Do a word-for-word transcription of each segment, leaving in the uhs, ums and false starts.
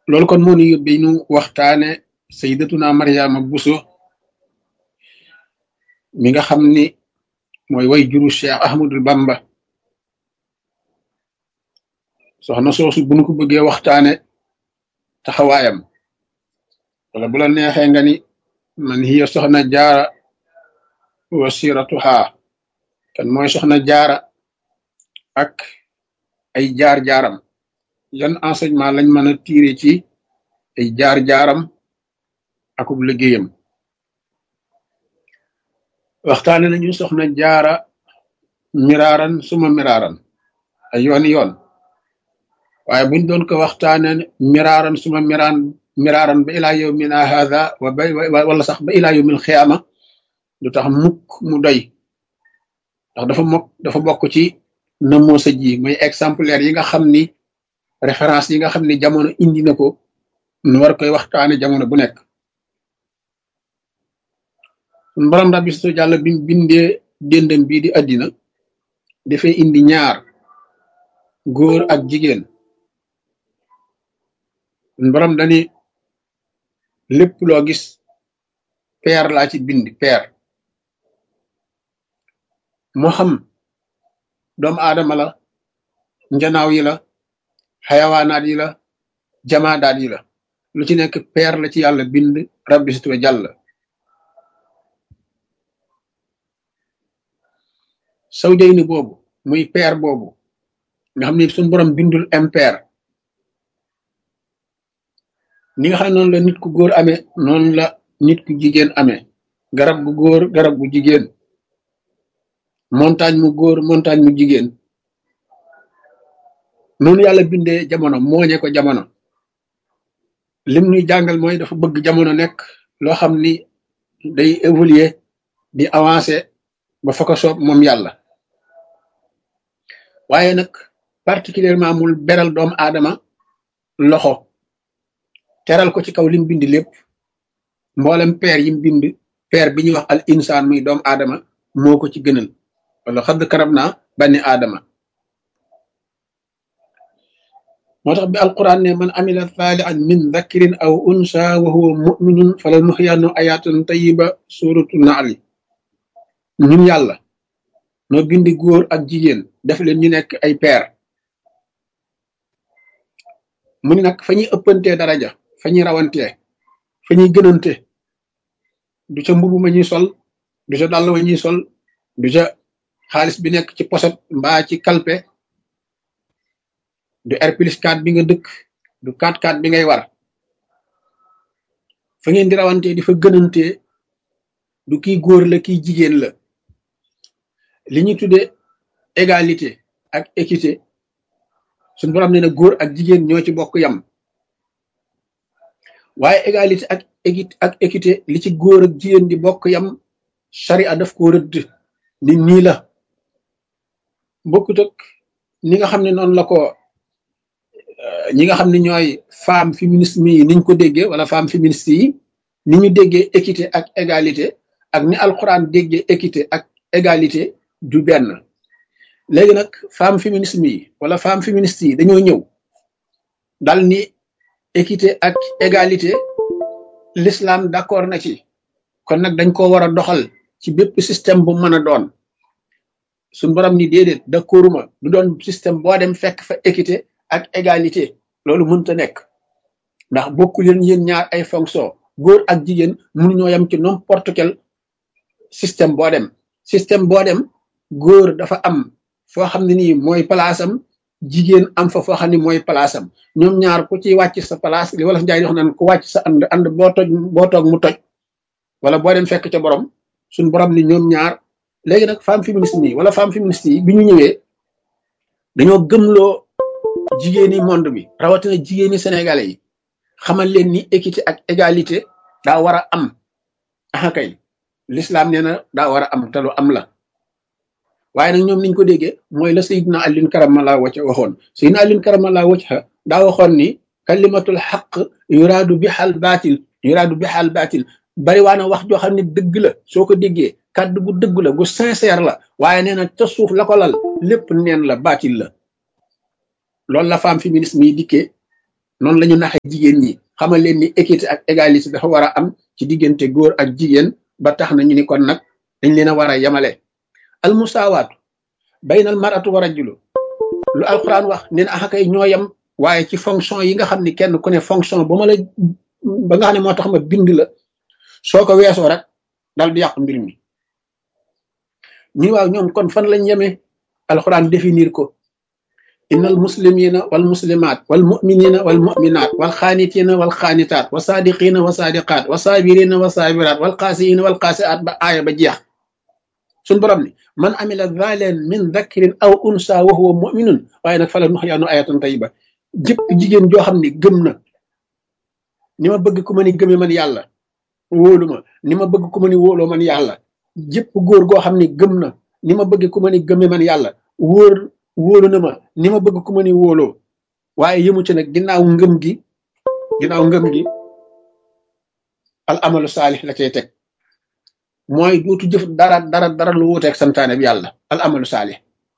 loolu kon moo ñu yóbbee ñu waxtaane sayyidatuna Mariama Buso mi nga xam ni mooy way juru Cheikh Ahmadul Bamba. soxna soosu bu nu ko bëggee waxtaane taxawaayam wala bu la neexee nga ni man hiya soxna jaara wasiratuha, kan mooy soxna jaara ak ay jaar-jaaram, yan enseignement lañ mën a tiire ci ay jaar-jaaram akub liggéeyam. waxtaane nañu soxna jaara miraaran suma miraaran ay yoon yoon, waaye buñ doon ko waxtaane miraaran suma miraan miraaran ba ilaa yawmina hadha wa ba wala sax ba ilaa yawmil xiyaama du tax mukk mu doy, ndax dafa mokk dafa bokk ci namoo sa ji mooy exemplaire yi nga xam ni référence yi nga xam ni jamono indi na ko nu war koy waxtaane jamono bu nekk. sun borom rabbi su jàlla bi bindee déndam bii di àddina dafay indi ñaar, góor ak jigéen. sun borom dani lépp loo gis peer laa ci bind, peer moo xam doomu aadama la, njanaaw yi la, xayawaanaat yi la, jamaadaat yi la, lu ci nekk peer la ci yàlla bind rabbi su jàlla. sawjayni boobu muy peer boobu nga xam ne suñu borom bindul impair, ni nga xam ne noonu la nit ku góor amee noonu la nit ku jigéen amee, garab gu góor garab gu jigéen, montagne mu góor montagne mu jigéen, noonu yàlla bindee jamono mooñe ko jamono. lim ñuy jàngal mooy dafa bëgg jamono nekk loo xam ni day évoluer di avancer ba fa ko soob moom yàlla. waaye nag particulièrement mul beral doomu aadama loxo teral ko ci kaw lim bind lépp, mboolem peer yim bind peer bi ñuy wax al insaan muy doomu aadama moo ko ci gënal, wala xadd karab naa bani aadama. moo tax bi alquran ne man amila saalihan min dhakarin aw unsa wa huwa muminun fala nuxyannu ayatan tayiba suratu naali. ñun yàlla noo bindi góor ak jigéen def leen ñu nekk ay peer. mu ni nag fa ñuy ëppantee daraja, fa ñuy rawantee, fa ñuy gënante du ca mbubu ma ñuy sol, du ca dàll wa ñuy sol, du ca xaalis bi nekk ci poset mbaa ci kalpe, du R plus quatre bi nga dëkk, du quatre quatre bi ngay war. fa ngeen di rawantee di fa gënantee du kii góor la kii jigéen la. li ñuy tuddee égalité ak équité suñu borom nee na góor ak jigéen ñoo ci bokk yam, waaye égalité ak équité ak équité li ci góor ak jigéen di bokk yam charia daf ko rëdd ni nii la. bokkut ak ni nga xam ne noonu la ko ñi nga xam ne ñooy femme féministe yi niñ ko déggee, wala femme féministe yi ni ñu déggee équité ak égalité, ak ni alxuraan déggee équité ak égalité du benn. léegi nag femme féminisme yi wala femme féministe yi dañoo ñëw dal ni équité ak égalité l'islam d'accord na ci, kon nag dañ ko war a doxal ci bépp système bu mën a doon. suñ borom ni déedéet d'accorduma, du doon système boo dem fekk fa équité ak égalité, loolu mënta nekk ndax bokku leen yéen ñaar ay fonction. góor ak jigéen mënuñoo yam ci n'importe quel système boo dem. système boo dem góor dafa am foo xam ne nii mooy palaasam, jigéen am fa foo xam ne mooy palaasam. ñoom ñaar ku ci wàcc sa place, li wala njaay di wax naan ku wàcc sa ànd ànd boo toj boo toog mu toj, wala boo dem fekk ca borom suñ borom ni ñoom ñaar. léegi nag femme féministe yi wala femme féministe yi bi ñu ñëwee dañoo gëmloo jigéeni monde bi, rawatina jigéeni sénégalais yi, xamal leen ni équité ak égalité daa war a am. ah kay l'islam nee na daa war a am te lu am la. waaye nag ñoom niñ ko déggee mooy la Seydina Alioune karamallahu wajha waxoon. Seydina Alioune karamallahu wajha daa waxoon ni kalimatul xaq yuraadu bihal baatil yuraadu bihal baatil. bari waa na wax joo xam ne dëgg la, soo ko déggee kàddu gu dëgg la gu sincère la, waaye nee na ca suuf la ko lal lépp neen la, baatil la. loolu la femme féministe mi dikkee noonu la ñu naxe jigéen ñi xamal leen ni équité ak égalité dafa war a am ci diggante góor ak jigéen ba tax na ñu ni kon nag dañ leen a war a yemale al musaawaatu baynal maratu wa rajulu lu alquran wax nee na axakay ñoo yem waaye ci fonction yi nga xam ni kenn ku ne fonction ba ma la ba nga xam ne moo tax ma bind la soo ko weesoo rek dal di yàq mbir mi ñu waaw ñoom kon fan lañ yemee alquran définir ko innal muslimina wal muslimat wal muminina wal muminat wal xaanitina wal xaanitaat wa saadiqina wa saadiqaat wa saabirina wa saabiraat wal qaasiina wal qaasiaat ba aaya ba jeex suñ borom ni man amila zaleen min dhakrin aw unsa wa huwa muminun waaye nag fala nuxyaanu ayatan tayiba jëpp jigéen joo xam ni gëm na ni ma bëgg ku ma ni gëme man yàlla wóolu ma ni ma bëgg ku ma ni wóoloo man yàlla jëpp góor goo xam ni gëm na ni ma bëgg ku ma ni gëme man yàlla wóor wóolu na ma ni ma bëgg ku ma ni wóoloo waaye yëmu ci nag ginnaaw ngëm gi ginnaaw ngëm gi al amalu saalih la cay teg mooy duutu jëf dara dara dara lu wuuteeg santaane bi yàlla al amalu saalih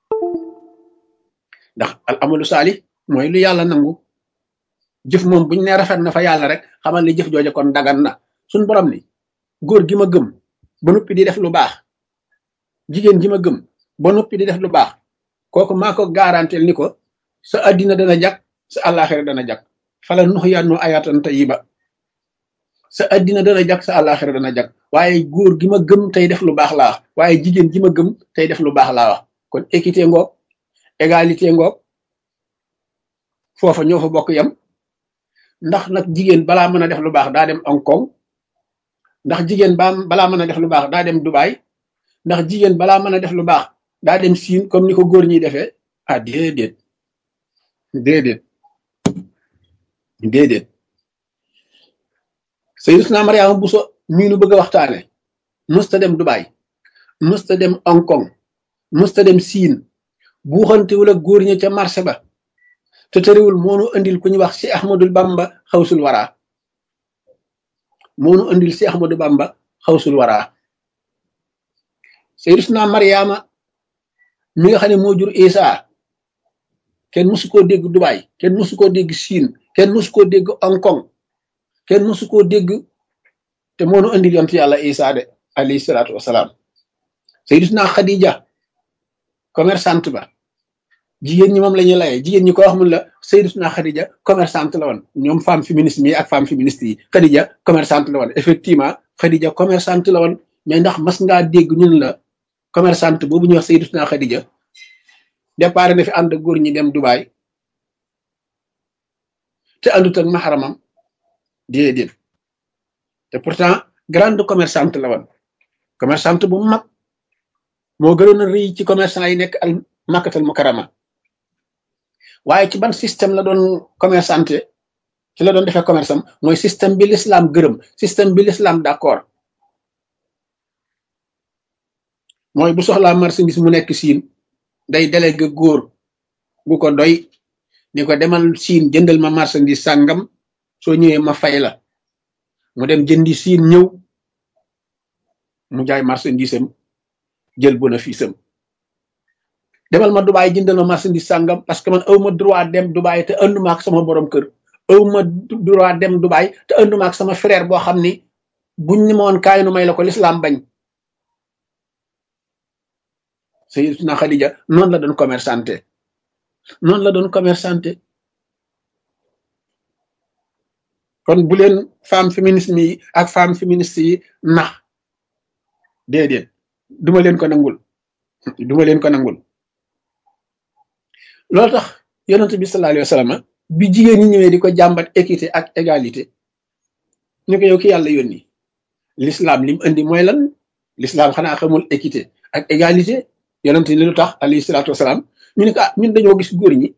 ndax al amalu saalih mooy lu yàlla nangu jëf moom buñ ne rafet na fa yàlla rek xamal ni jëf jooje kon dagan na suñ borom ni góor gi ma gëm ba noppi di def lu baax jigéen ji ma gëm ba noppi di def lu baax kooku maa ko garanteel ni ko sa addina dana jag sa àllaaxira dana jag fala nuxyaanu ayatan tayiba sa addina dana jag sa àllaaxira dana jag waaye góor gi ma gëm tey def lu baax laa wax waaye jigéen ji ma gëm tey def lu baax laa wax kon équité ngoog égalité ngoog foofa ñoo fa bokk yam ndax nag jigéen balaa mën a def lu baax daa dem Hong Kong ndax jigéen ba balaa mën a def lu baax daa dem Dubai ndax jigéen balaa mën a def lu baax daa dem Siin comme ni ko góor ñi defee ah déedéet déedéet déedéet Sayyidatuna Mariama Bousso mii nu bëgg a waxtaane musta dem Dubai musta dem Hong Kong musta dem Siin buuxantewul ak góor ñi ca marché ba te tëriwul moonu andil ku ñuy wax si Ahmadul Bamba xawsul waraa moonu andil si Ahmadou Bamba xawsul waraa Sayyidatuna Mariama mi nga xam ne moo jur Isa kenn musu koo dégg Dubai kenn musu koo dégg Siin kenn musu koo dégg Hong Kong kenn musu koo dégg te moonu andil yontu yàlla Isa de alayhi salaatu wasalaam Sayyidatuna Khadija commerçante ba jigéen ñi moom la ñuy layee jigéen ñi ko wax mun la Sayyidatuna Khadija commerçante la woon ñoom femme féministe mi ak femme féministe yi Khadija commerçante la woon effectivement Khadija commerçante la woon mais ndax mas ngaa dégg ñun la commerçante boobu ñuy wax Sayyidatuna Khadija départ na fi ànd ak góor ñi dem Dubai te àndut ak maxaramam déedéet te pourtant grande commerçante la woon commerçante bu mag moo gënoon a rëy ci commerçant yi nekk al Makkatal Mukarrama waaye ci ban système la doon commerçante ci la doon defee commerce am mooy système bi l'islam gërëm système bi l'islam d'accord mooy bu soxlaa marchandise mu nekk Siin day délégué góor bu ko doy ni ko demal Siin jëndal ma marchandise sàngam soo ñëwee ma fay la mu dem jëndi Siin ñëw mu jaay marchandise am jël bénéfice am demal ma Dubaay jëndal ma marchandise sàngam parce que man awma droit dem Dubaay te anduma ak sama borom kër awma droit dem Dubaay te anduma ak sama frère boo xam ni buñ ni ma woon kaay nu may la ko l'islam bañ Sayyidatuna Khadija noonu la doon commerçante noonu la doon commerçante kon bu leen femme féministe yi ak femme féministe yi nax déedéet duma leen ko nangul duma leen ko nangul loolu tax yonent bi sallallahu alayhi wa sallam bi jigéen ñi ñëwee di ko jàmbat équité ak égalité ñu ko yow ki yàlla yónni l'islam lim indi mooy lan l'islam xanaa xamul équité ak égalité yonent ni lu tax alayhi salaatu wasalaam ñu ne ko ah ñun dañoo gis góor ñi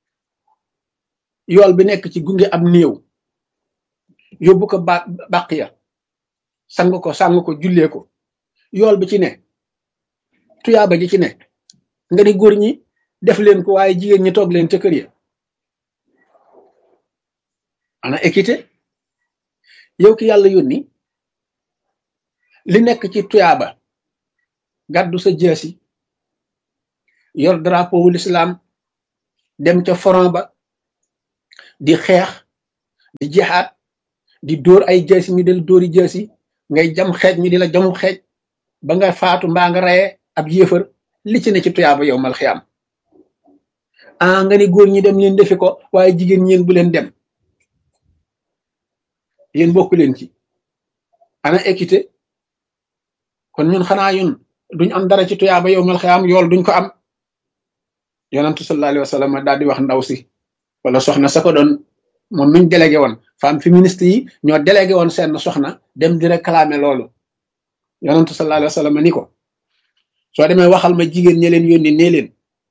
yool bi nekk ci gunge am néew yóbbu ko ba bàq ya sang ko sang ko jullee ko yool bi ci ne tuyaaba ji ci ne nga ni góor ñi def leen ko waaye jigéen ñi toog leen ca kër ya ana équité yow ki yàlla yónni li nekk ci tuyaaba gàddu sa jaasi yor drapeau wu l'islam dem ca front ba di xeex di jihaad di dóor ay jaasi mi del dóori jaasi ngay jam xeej mi di la jamu xeej ba nga faatu mbaa nga reye ab yéefar li ci ne ci tuyaaba yow mal xiyaam ah nga ni góor ñi dem leen defi ko waaye jigéen ñeen bu leen dem yéen bokku leen ci ana équité kon ñun xanaa ñun duñ am dara ci tuyaaba yow mal xiyaam yool duñ ko am yonantu sallallahu alayhi wa sallam daal di wax ndaw si wala soxna sa ko doon moom miñ délégué woon femme féministe yi ñoo délégué woon seen soxna dem di réclamer loolu yonantu sallallahu alayhi wa sallam ni ko soo demee waxal ma jigéen ñi leen yónni nee leen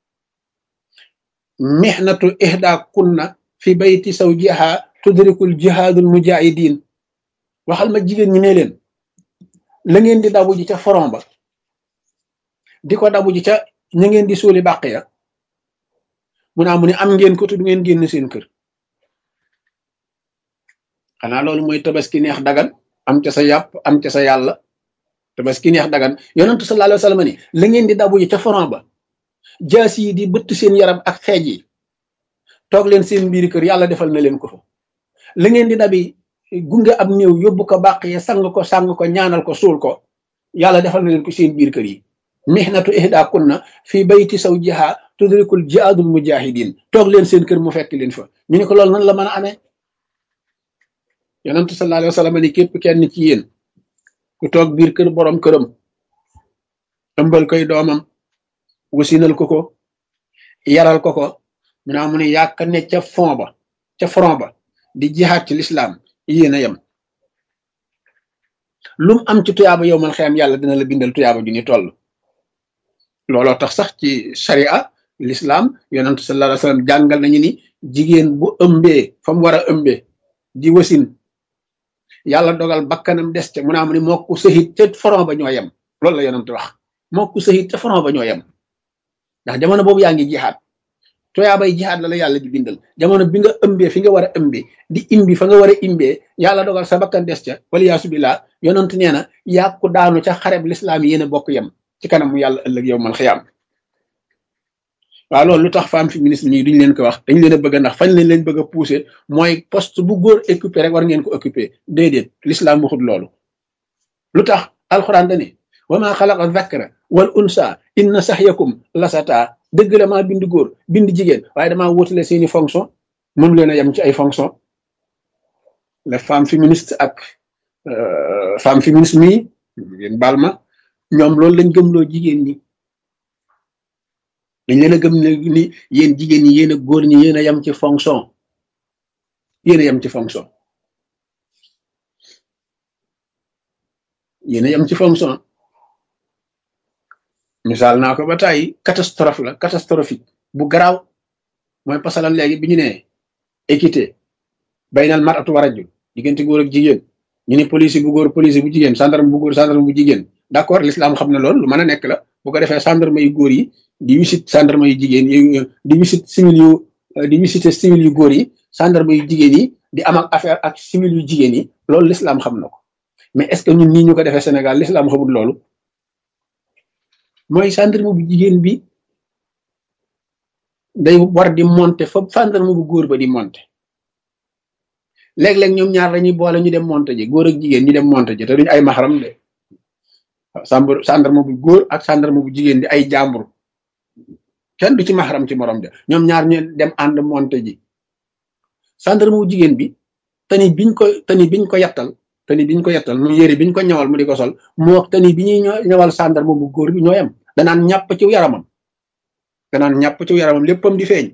mihnatu ihda kunna fi bayti zawjiha tudrikul jihadul mujahidin waxal ma jigéen ñi nee leen la ngeen di dabu ji ca front ba di ko dabu ji ca ña ngeen di suuli bàq ya mu naa mu ne am ngeen ko te du ngeen génn seen kër xanaa loolu mooy tabaski neex dagan am ca sa yàpp am ca sa yàlla tabaski neex dagan yonentu sallallahu alayhi wa sallam ni la ngeen di dabu ji ca front ba jaas yi di bëtt seen yaram ak xeej yi toog leen seen biir kër yàlla defal na leen ko fa la ngeen di dabi gunge ab néew yóbbu ko bàq ya sang ko sang ko ñaanal ko suul ko yàlla defal na leen ko seen biir kër yi mihnatu ihda kunna fi bayti zawjiha tudrikul jihaadul mujahidin toog leen seen kër mu fekk leen fa ñu ne ko loolu nan la mën a amee yonentu sallallahu alayhi wa sallam ni képp kenn ci yéen ku toog biir kër borom këram ëmbal koy doomam wasinal ko ko yaral ko ko mu naa mu ne yàq ne ca fond ba ca front ba di jihaad ci l'islam yéen a yem lum am ci tuyaaba yow man xeyam yàlla dina la bindal tuyaaba ju ni toll looloo tax sax ci sharia l'islam yonentu sallallahu alayhi wa sallam jàngal nañu ni jigéen bu ëmbee fa mu war a ëmbee di wasin yàlla dogal bakkanam des ca mu naa mu ne moo ko sahit ca front ba ñoo yem loolu la yonentu wax moo ko sahit ca front ba ñoo yem ndax jamono boobu yaa ngi jihaad tuyaabay jihaad la la yàlla di bindal jamono bi nga ëmbee fi nga war a ëmbee di imbi fa nga war a imbee yàlla dogal sa bakkan des ca wala yaasu billah yonentu nee na yàqu daanu ca xareb l'islam yéen a bokk yem ci kanam mu yàlla ëllëg yow mal xiyaam waaw loolu lu tax femme féministe ñi duñ leen ko wax dañ leen a bëgg a ndax fañ leen leen bëgg a pousser mooy poste bu góor occupé rek war ngeen ko occupé déedéet l'islam waxut loolu lu tax alxuraan dane wa ma xalaqa dhakara wal unsa inna sahyakum lasata dëgg la maa bind góor bind jigéen waaye damaa wóotale seeni fonction mënu leen a yem ci ay fonction les femmes féministes ak femme féministe mii ngeen baal ma ñoom loolu lañ gëmloo jigéen ñi dañ leen a gëm ne ni yéen jigéen ñi yéen a góor ñi yéen a yem ci fonction yéen a yem ci fonction yéen a yem ci fonction misaal naa ko ba tàyyi catastrophe la catastrophique bu garaaw mooy pasalan léegi bi ñu ne équité baynal mar'atu wa rajul diggante góor ak jigéen ñu ne police bu góor police bu jigéen gendarme bu góor gendarme bu jigéen d'accord l'islam xam na loolu lu mën a nekk la bu ko defee gendarme yu góor yi di visite gendarme yu jigéen yi di visite civil yu di visiter civil yu góor yi gendarme yu jigéen yi di am ak affaire ak civil yu jigéen yi loolu l'islam xam na ko mais est-ce que ñun nii ñu ko defee Sénégal l'islam xamul loolu mooy gendarme bu jigéen bi day war di monter fa gendarme bu góor ba di monter léeg-léeg ñoom ñaar dañuy boole ñu dem monter ji góor ak jigéen ñu dem monter ji te duñu ay maxaram de sàmb gendarme bu góor ak gendarme bu jigéen di ay jàmbur kenn du ci maxaram ci morom de ñoom ñaar ñu dem ànd monter ji gendarme bu jigéen bi tani biñ ko tani biñ ko yattal tani biñ ko yattal mu yëri biñ ko ñawal mu di ko sol mu wax tani bi ñuy ñawal gendarme bu góor bi ñoo yem danaan ñàpp ci yaramam danaan ñàpp ci yaramam léppam di feeñ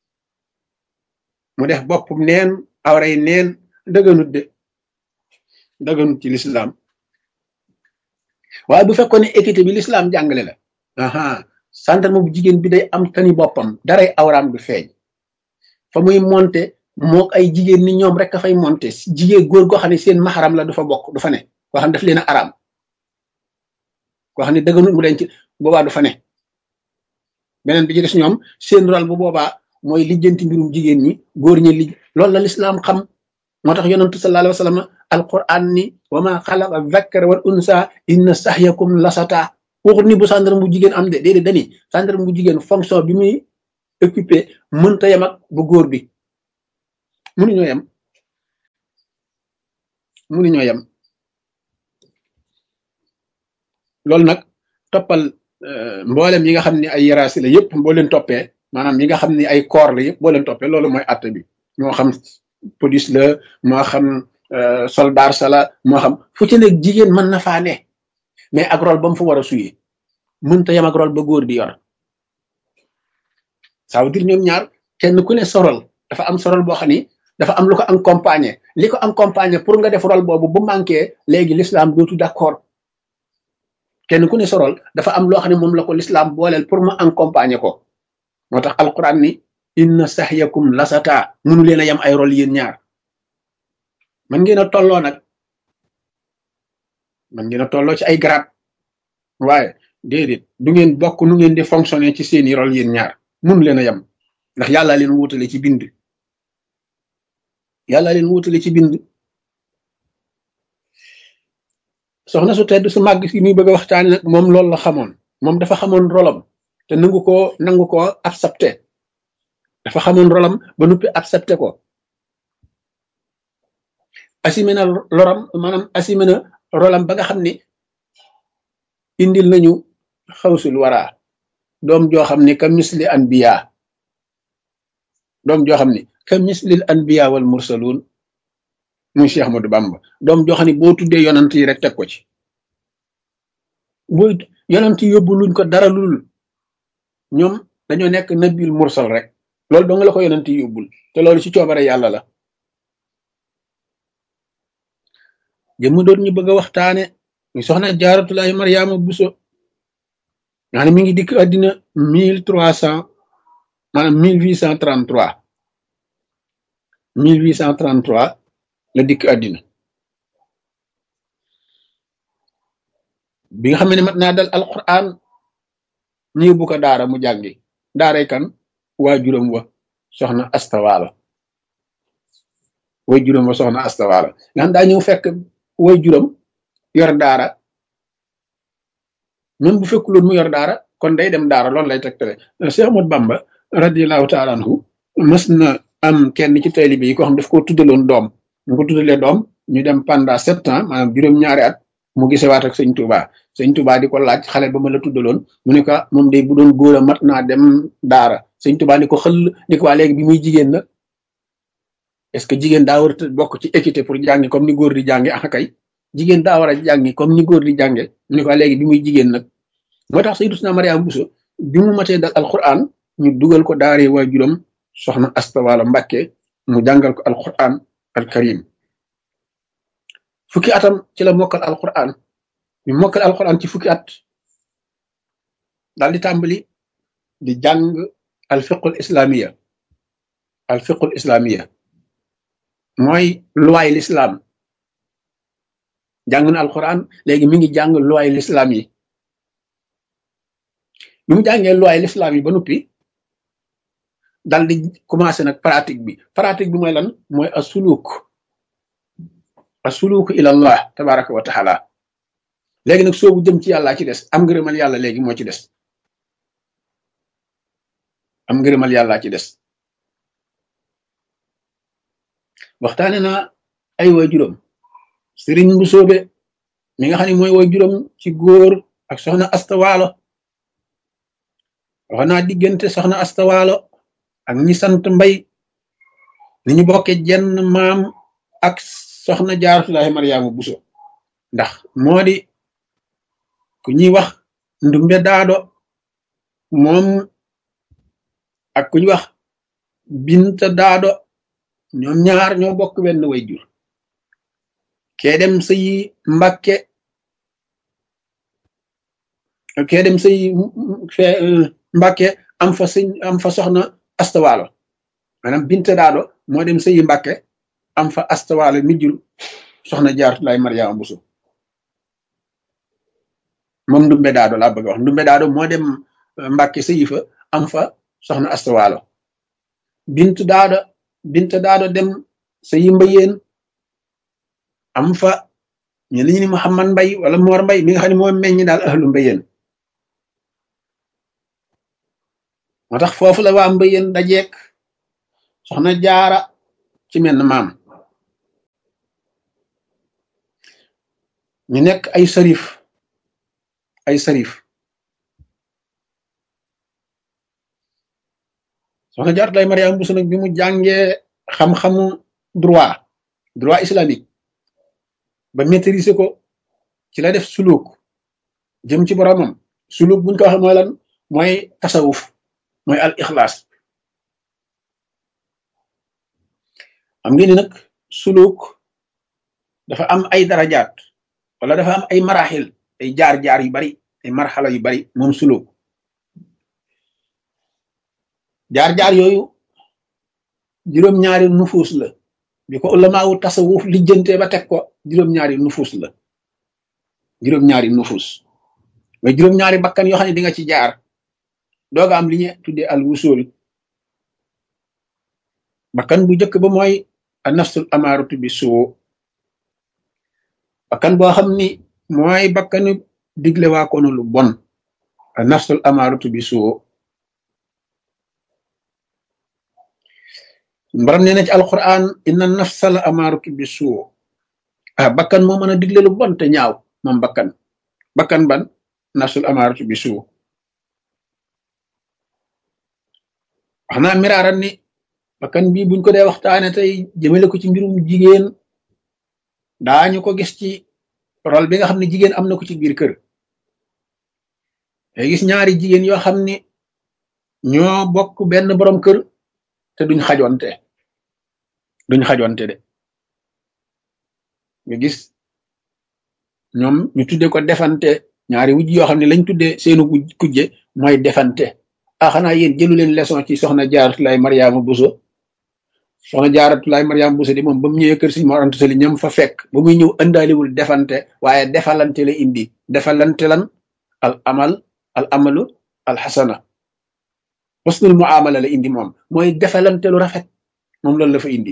mu def boppam neen awray neen dëgganut de dëgganut ci l'islam waaye bu fekkoon ne équité bi l'islam jàngale la aha gendarme bu jigéen bi day am tani boppam daray awraam du feeñ fa muy monter moo ay jigéen ni ñoom rek a fay monter jigéen góor goo xam ne seen maxaram la du fa bokk du fa ne koo xam ne daf leen a araam koo xam ne dëgganut mu denc boobaa du fa ne beneen bi ci des ñoom seen rôle bu boobaa mooy lijjanti mbirum jigéen ñi góor ñi li loolu la l'islam xam moo tax yonentu sallallahu alayhi wa sallam alquran ni wa ma xalaqa dhakara wal unsa inna sahyakum lasata waxut ni bu gendarme bu jigéen am de déedéet dani gendarme bu jigéen fonction bi muy occupé mënta yem ak bu góor bi mënuñoo yem mënuñoo yem loolu nag toppal mboolem yi nga xam ne ay yaraasi la yëpp boo leen toppee maanaam yi nga xam ne ay koor la yëpp boo leen toppee loolu mooy atte bi moo xam police la moo xam soldat sa la moo xam fu ci nekk jigéen mën na faa ne mais ak rôle ba mu fa war a suyee mënta yem ak rôle ba góor di yor ça veut dire ñoom ñaar kenn ku ne sorol dafa am sorol boo xam ni dafa am lu ko accompagner li ko accompagner pour nga def rôle boobu bu manqué léegi l'islam dootu d'accord kenn ku ne sorol dafa am loo xam ne moom la ko l'islam booleel pour mu accompagner ko moo tax alquran ni inna sahyakum lasata mënu leen a yem ay rôle yéen ñaar man ngeen a tolloo nag man ngeen a tolloo ci ay grade waaye déedéet du ngeen bokk nu ngeen di fonctionner ci seeni rôle yéen ñaar mënu leen a yem ndax yàlla leen wutale ci bind yàlla leen wutale ci bind soxna su tedd su màgg si muy bëgg a waxtaane nag moom loolu la xamoon moom dafa xamoon rolam te nangu koo nangu koo accepté dafa xamoon rolam ba nuppi accepté ko assumé na loram maanaam assumé na rolam ba nga xam ni indil nañu xawsul wara doom joo xam ni ka misli anbiya doom joo xam ni ka mislil anbiya wal mursalun muy Cheikh Ahmadou Bamba doom joo xam ni boo tuddee yonant yi rek teg ko ci boo yonant yi yóbbu luñ ko dara lul ñoom dañoo nekk nabil mursal rek loolu doo nga la ko yonant yi yóbbul te loolu ci coobare yàlla la jëmm doon ñu bëgg a waxtaane ñu soxna Jaaratulaay Mariama Buso nga xam ne mi ngi dikk àddina mille trois cent maanaam mille huit cent trente trois mille huit cent trente trois la dikk àddina bi nga xam ne mat naa dal alquran ñu yóbbu ko daara mu jàngi daaray kan waajuram wa soxna astawaala waajuram wa soxna astawaala nga xam daa ñëw fekk waajuram yor daara même bu fekkuloon mu yor daara kon day dem daara loolu lay tegtale Cheikh Ahmadou Bamba radiyallahu taala anhu mas na am kenn ci taalibe yi ko xam daf ko tuddaloon doom mu ko tuddalee doom ñu dem pendant sept ans maanaam juróom-ñaari at mu gisewaat ak sëñ Touba sëñ Touba di ko laaj xale ba ma la tuddaloon mu ne ko moom day bu doon góor a mat naa dem daara sëñ Touba ni ko xëll ni ko waa léegi bi muy jigéen nag est-ce que jigéen daa war a bokk ci équité pour jàngi comme ni góor di jànge ak kay jigéen daa war a jàngi comme ni góor di jànge mu ne ko waa léegi bi muy jigéen nag moo tax Sayyidatuna Mariama Bousso bi mu matee dal alquran ñu dugal ko daaree waajuram soxna Astawaala Mbàkke mu jàngal ko alquran al karim fukki atam ci la mokkal alquran ñu mokkal alquran ci fukki at daal di tàmbali di jàng alfiqul islamiya alfiqul islamiya mooy luwaay l'islam jàng na alquran léegi mi ngi jàng luwaay l'islam yi bi mu jàngee luwaay l'islam yi ba noppi dal di commencé nag pratique bi pratique bi mooy lan mooy asuluk asuluk ila allah tabaraka wa taala léegi nag soobu jëm ci yàlla ci des am ngërëmal yàlla léegi moo ci des am ngërëmal yàlla ci des waxtaane na ay waajuram sëriñ bu soobe mi nga xam ne mooy waajuram ci góor ak soxna astawaalo wax naa diggante soxna astawaalo ak ñi sant mbay ni ñu bokke jenn maam ak soxna Jaaratulaay Mariama Buso ndax moo di ku ñuy wax ndumbe daado moom ak ku ñuy wax binta daado ñoom ñaar ñoo bokk wenn way jur kee dem sëyi Mbàkke kee dem sëyi Mbàkke am fa sëñ am fa soxna astawaalo maanaam binta daado moo dem sëyi Mbàkke am fa astawaalo mi jur soxna Jaaratulaay Mariama Buso moom ndumbe daado laa bëgg wax ndumbe daado moo dem Mbàkke sëyi fa am fa soxna astawaalo bint daado bint daado dem sëyi Mbayeen am fa ñu li ñu ni Muhammad Mbay wala Moor Mbay mi nga xam ne moo meññ daal ahlu Mbayeen moo tax foofu la waa Mbayeen dajeek soxna jaara ci menn maam ñu nekk ay sarif ay sarif soxna Jaaratullaay Mariama Bousso nag bi mu jàngee xam-xamu droit droit islamique ba maîtriser ko ci la def suluk jëm ci boromam suluk buñ ko waxee mooy lan mooy tasawuf mooy al ixlaas am ngeen ni nag suluk dafa am ay darajaat wala dafa am ay maraxil ay jaar-jaar yu bari ay marxala yu bari moom suluk jaar-jaar yooyu juróom-ñaari nufuus la bi ko ulamaawu tasawuf lijjantee ba teg ko juróom-ñaari nufuus la juróom-ñaari nufuus mooy juróom-ñaari bakkan yoo xam ne di nga ci jaar dooga am li ñu tuddee al wusul bakkan bu njëkk ba mooy a nafsul amaaratu bi suu bakkan boo xam ni mooy bakkanu digle waa koonu lu bon a nafsul amaaratu bi suu mbaram nee na ci alquran inna nafsa la amaaratu bi suu ah bakkan moo mën a digle lu bon te ñaaw moom bakkan bakkan ban nafsul amaaratu bi suu wax naa miraaran ni bakkan bii buñ ko dee waxtaane tey jëmale ko ci mbirum jigéen daañu ko gis ci rôle bi nga xam ne jigéen am na ko ci biir kër day gis ñaari jigéen yoo xam ni ñoo bokk benn borom kër te duñ xajonte duñ xajonte de nga gis ñoom ñu tudde ko defante ñaari wujj yoo xam ne lañ tudde seenu kujje mooy defante ah xanaa yéen jëlu leen leçon ci soxna Jaaratullaay Mariama Bousso soxna Jaaratullaay Mariama Bousso di moom ba mu ñëwee kër si Mor Anta Sali ñam fa fekk ba muy ñëw ëndaaliwul defante waaye defalante la indi defalante lan al amal al amalu al xasana husnul muamala la indi moom mooy defalante lu rafet moom loolu la fa indi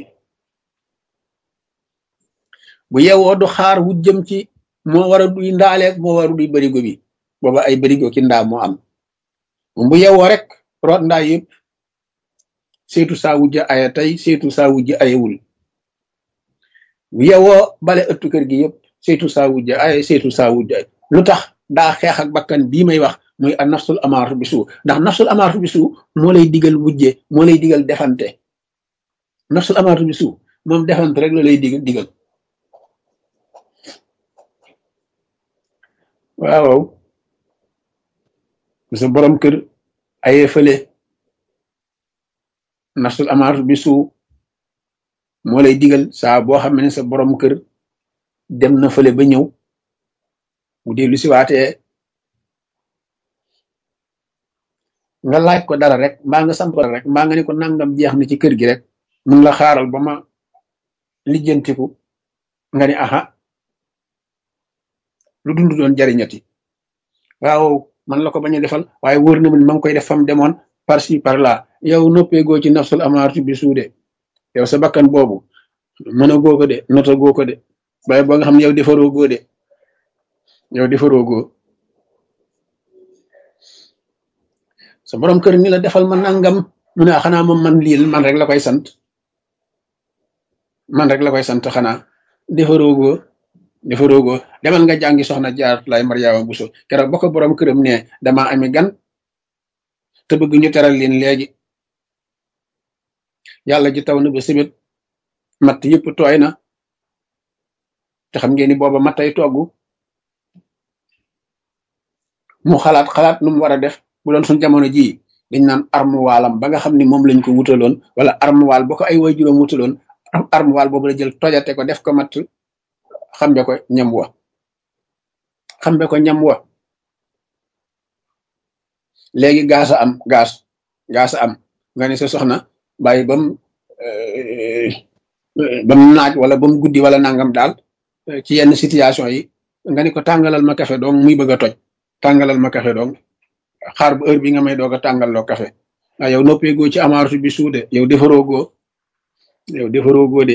bu yeewoo du xaar wu jëm ci moo war a duy ndaaleeg moo war a duy barigo bi booba ay barigo ki ndaa moo am moom bu yeewoo rek root ndaa yëpp seetu saa wujja aya tey seetu saa wujja ayewul bu yeewoo bale ëttu kër gi yëpp seetu saa wujja aya seetu saa wujja ay lu tax daa xeex ak bakkan bii may wax muy a nafsul amaaratu bi suu ndax nafsul amaaratu bi suu moo lay digal wujje moo lay digal defante nafsul amaaratu bi suu moom defante rek la lay digal digal waaw sa borom kër ayee fële nafsul amaaratu bi suu moo lay digal saa boo xam ne sa borom kër dem na fële ba ñëw bu dee lu si waatee nga laaj ko dara rek mbaa nga sant ko dara rek mbaa nga ne ko nangam jeex na ci kër gi rek mun la xaaral ba ma lijjantiku nga ni aha lu dund doon jariñati waaw man la ko bañ a defal waaye wóor na ma ma ngi koy def fam demoon par ci par là yow noppeegoo ci nafsul amaaratu bi suude yow sa bakkan boobu mën a goo ko de nota goo ko de waaye boo nga xam ne yow defaroo goo de yow defaroo goo sa borom kër ni la defal ma nangam mu ne xanaa moom man lii man rek la koy sant man rek la koy sant xanaa defaroo goo defaroo goo demal nga jàngi soxna Jaaratullaay Mariama Bousso keroog ba ko borom këram ne damaa ami gan te bëgg ñu teral leen léegi yàlla ji taw na ba sibit matt yëpp tooy na te xam ngeen ni booba mattay togg mu xalaat xalaat nu mu war a def bu doon suñ jamono jii dañ naan armuwaalam ba nga xam ni moom lañ ko wutaloon wala armuwaal ba ko ay waajuram wutaloon armuwaal boobu la jël tojate ko def ko matt xambe ko ñam wa xambe ko ñam wa léegi gaas a am gaas gaas a am nga ne sa soxna bàyyi bam bam naaj wala bam guddi wala nangam daal ci yenn situation yi nga ne ko tàngalal ma café dong muy bëgg a toj tàngalal ma café dong xaar bu heure bi nga may doog a tàngalloo café ah yow noppee goo ci amaaratu bi suude yow defaroo goo yow defaroo goo de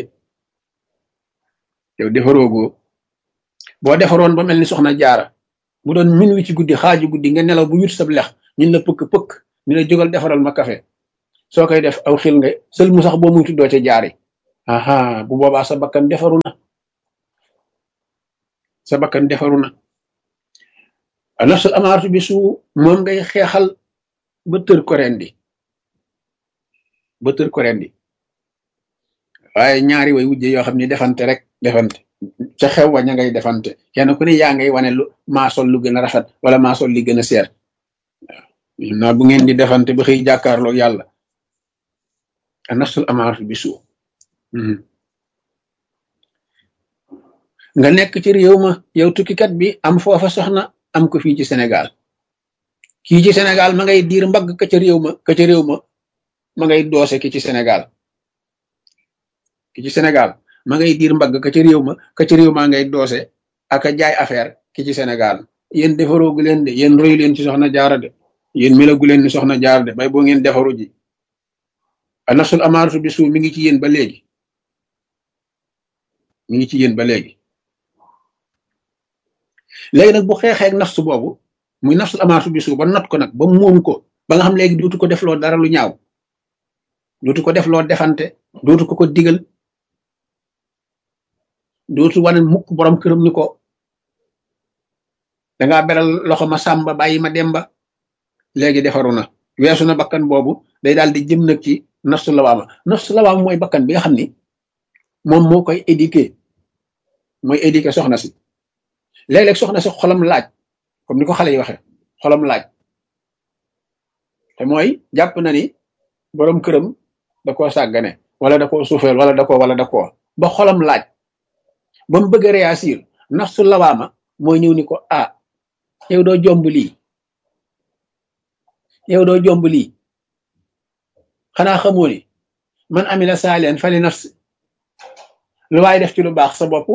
yow defaroo goo boo defaroon ba mel ni soxna jaara bu doon min wi ci guddi xaaju guddi nga nelaw bu wut sab lex ñun la pëkk pëkk ñu la jógal defaral ma café soo koy def aw xil nga sël mu sax boo muy tuddoo ca jaari aha bu boobaa sa bakkan defaru na sa bakkan defaru na nafsul amaaratu bi suu moom ngay xeexal ba tër ko rendi ba tër ko rendi waaye ñaari way wujje yoo xam ni defante rek defante ca xew wa ña ngay defante kenn ku ne yaa ngay wane lu maa sol lu gën a rafet wala maa sol li gën a seer waaw naa bu ngeen di defante ba xëy jàkkaarloo yàlla a nafsul amaaratu bi suu nga nekk ci réew ma yow tukkikat bi am foofa soxna am ko fii ci Sénégal kii ci Sénégal ma ngay diir mbagg ka ca réew ma ka ca réew ma ma ngay doose ki ci Sénégal ki ci Sénégal ma ngay diir mbagg ka ca réew ma ka ca réew maa ngay doose ak a jaay affaire ki ci Sénégal yéen defaroogu leen de yéen royu leen ci soxna jaara de yéen melagu leen ni soxna jaara de bay boo ngeen defaru ji a nafsul amaaratu bi suu mi ngi ci yéen ba léegi mi ngi ci yéen ba léegi léegi nag bu xeexeek nafsu boobu muy nafsul amaaratu bi suu ba not ko nag ba moom ko ba nga xam léegi dootu ko def loo dara lu ñaaw dootu ko def loo defante dootu ko ko digal dootu wane mukk borom këram ni ko dangaa beral loxo ma sàmba bàyyi ma demba léegi defaru na weesu na bakkan boobu day daal di jëm nag ci nafsu lawaama nafsu lawaama mooy bakkan bi nga xam ni moom moo koy éduquer mooy éduquer soxna si léeg-léeg soxna si xolam laaj comme ni ko xale yi waxe xolam laaj te mooy jàpp na ni borom këram da koo sàggane wala da koo suufeel wala da koo wala da koo ba xolam laaj ba mu bëgg a réagir nafsu lawaama mooy ñëw ni ko ah yow doo jomb lii yow doo jomb lii xanaa xamoo ni man amila saalihan fali nafsi lu waay def ci lu baax sa bopp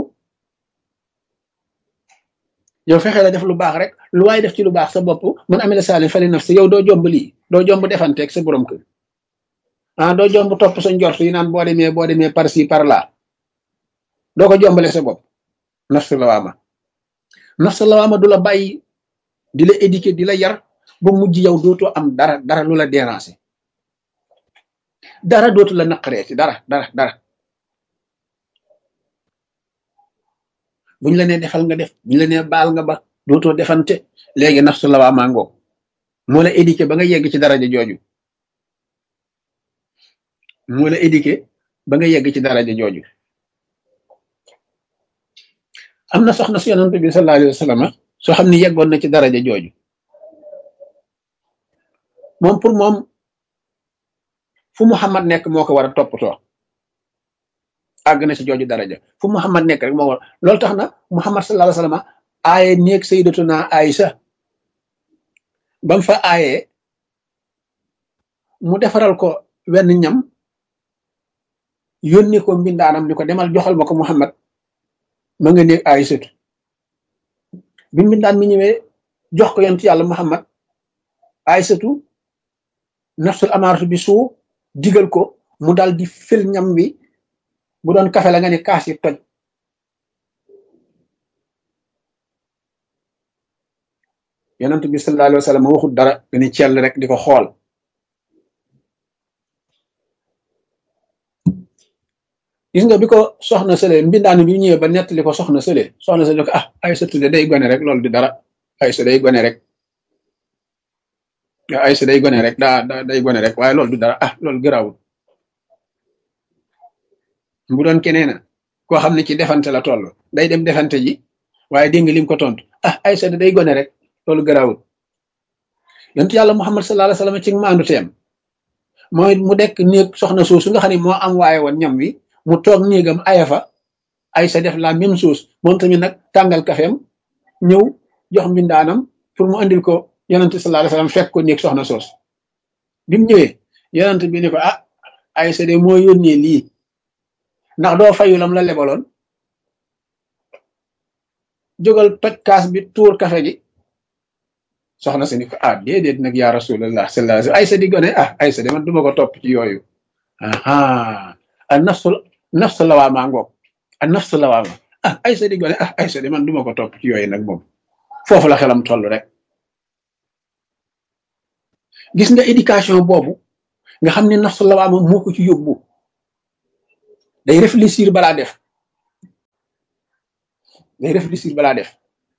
yow fexe la def lu baax rek lu waay def ci lu baax sa bopp man amila saalihan fali nafsi yow doo jomb lii doo jomb defanteeg sa borom kër ah doo jomb topp sa njort yi naan boo demee boo demee par ci par là doo ko jombale sa bopp nafsu lawaama nafsu lawaama du la bàyyi di la éduquer di la yar ba mujj yow dootoo am dara dara lu la déranger dara dootu la naqaree ci dara dara dara buñ la nee defal nga def buñ la nee baal nga ba dootoo defante léegi nafsu lawaama ngoog moo la éduquer ba nga yegg ci daraja jooju moo la éduquer ba nga yegg ci daraja jooju am na soxna si yonent bi sallallahu alayhi wa sallam soo xam ne yeggoon na ci daraja jooju moom pour moom fu Muhammad nekk moo ko war a toppatoo àgg na ci jooju daraja fu Muhammad nekk rek moo war loolu tax na Muhammad sallallahu alayhi wa sallam aaye néeg sayyidatuna Aïsa bam fa aayee mu defaral ko wenn ñam yónni ko mbindaanam ni ko demal joxal ma ko Muhammad ma nga néeg Aïsatu bi mbindaan mi ñëwee jox ko yonent yàlla Muhammad Aïsatu nafsul amaaratu bi suu digal ko mu dal di fil ñam wi bu doon kafe la nga ne kaas yi toj yonent bi sallallahu alayhi wa sallam waxul dara dañuy cell rek di ko xool gis nga bi ko soxna sële mbindaan bi ñëwee ba nettali ko soxna sële soxna sële ko ah Aïsatu de day gone rek loolu di dara Aïsa day gone rek Aïsa day gone rek daa daa day gone rek waaye loolu du dara ah loolu gëraawul bu doon keneen koo xam ne ci defante la toll day dem defante ji waaye dégg nga lim ko tontu ah Aïsa day gone rek loolu gëraawul yonent yàlla Muhammad sallallahu alayhi wa sallam ci maandu teem mooy mu dekk néeg soxna soosu nga xam ne moo am waaye woon ñam wi mu toog néegam ayafa Aïsa def la même chose moom tamit nag tàngal kafeem ñëw jox mbindaanam pour mu andil ko yonent sallallahu alayhi wa sallam fekk ko néeg soxna soos bi mu ñëwee yonent bi ni ko ah Aïsa de moo yónnee lii ndax doo fayulam la lebaloon jógal toj kaas bi tuur kafe gi soxna si ni ko ah déedéet nag yaa rasulallah sallallahu alayhi wa sallam Aïsa di gone ah Aïsa de man duma ko topp ci yooyu aha a nafsul nafsu lawaama ngoog a nafsu lawaama ah Aïsa di gone ah Aïsa de man duma ko topp ci yooyu nag moom foofu la xelam toll rek gis nga éducation boobu nga xam ne nafsu lawaama moo ko ci yóbbu day réfléchir balaa def day réfléchir balaa def.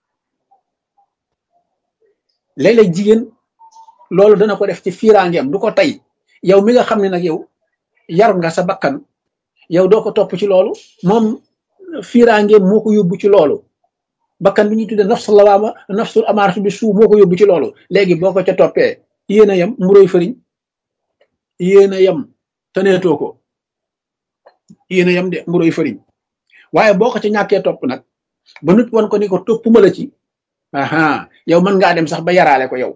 léeg-léeg jigéen loolu dana ko def ci fiiraangeem du ko tey yow mi nga xam ne nag yow yar nga sa bakkan yow doo ko topp ci loolu moom fiiraangeem moo ko yóbbu ci loolu bakkan bi ñuy tudde nafsul lawaama nafsul amaaratu bi suu moo ko yóbbu ci loolu léegi boo ko ca toppee yéen a yem mburoy fëriñ yéen a yem tëneetoo ko yéen a yem de mburoy fëriñ waaye boo ko ci ñàkkee topp nag ba nit wan ko ni ko toppuma la ci aha yow mën ngaa dem sax ba yaraale ko yow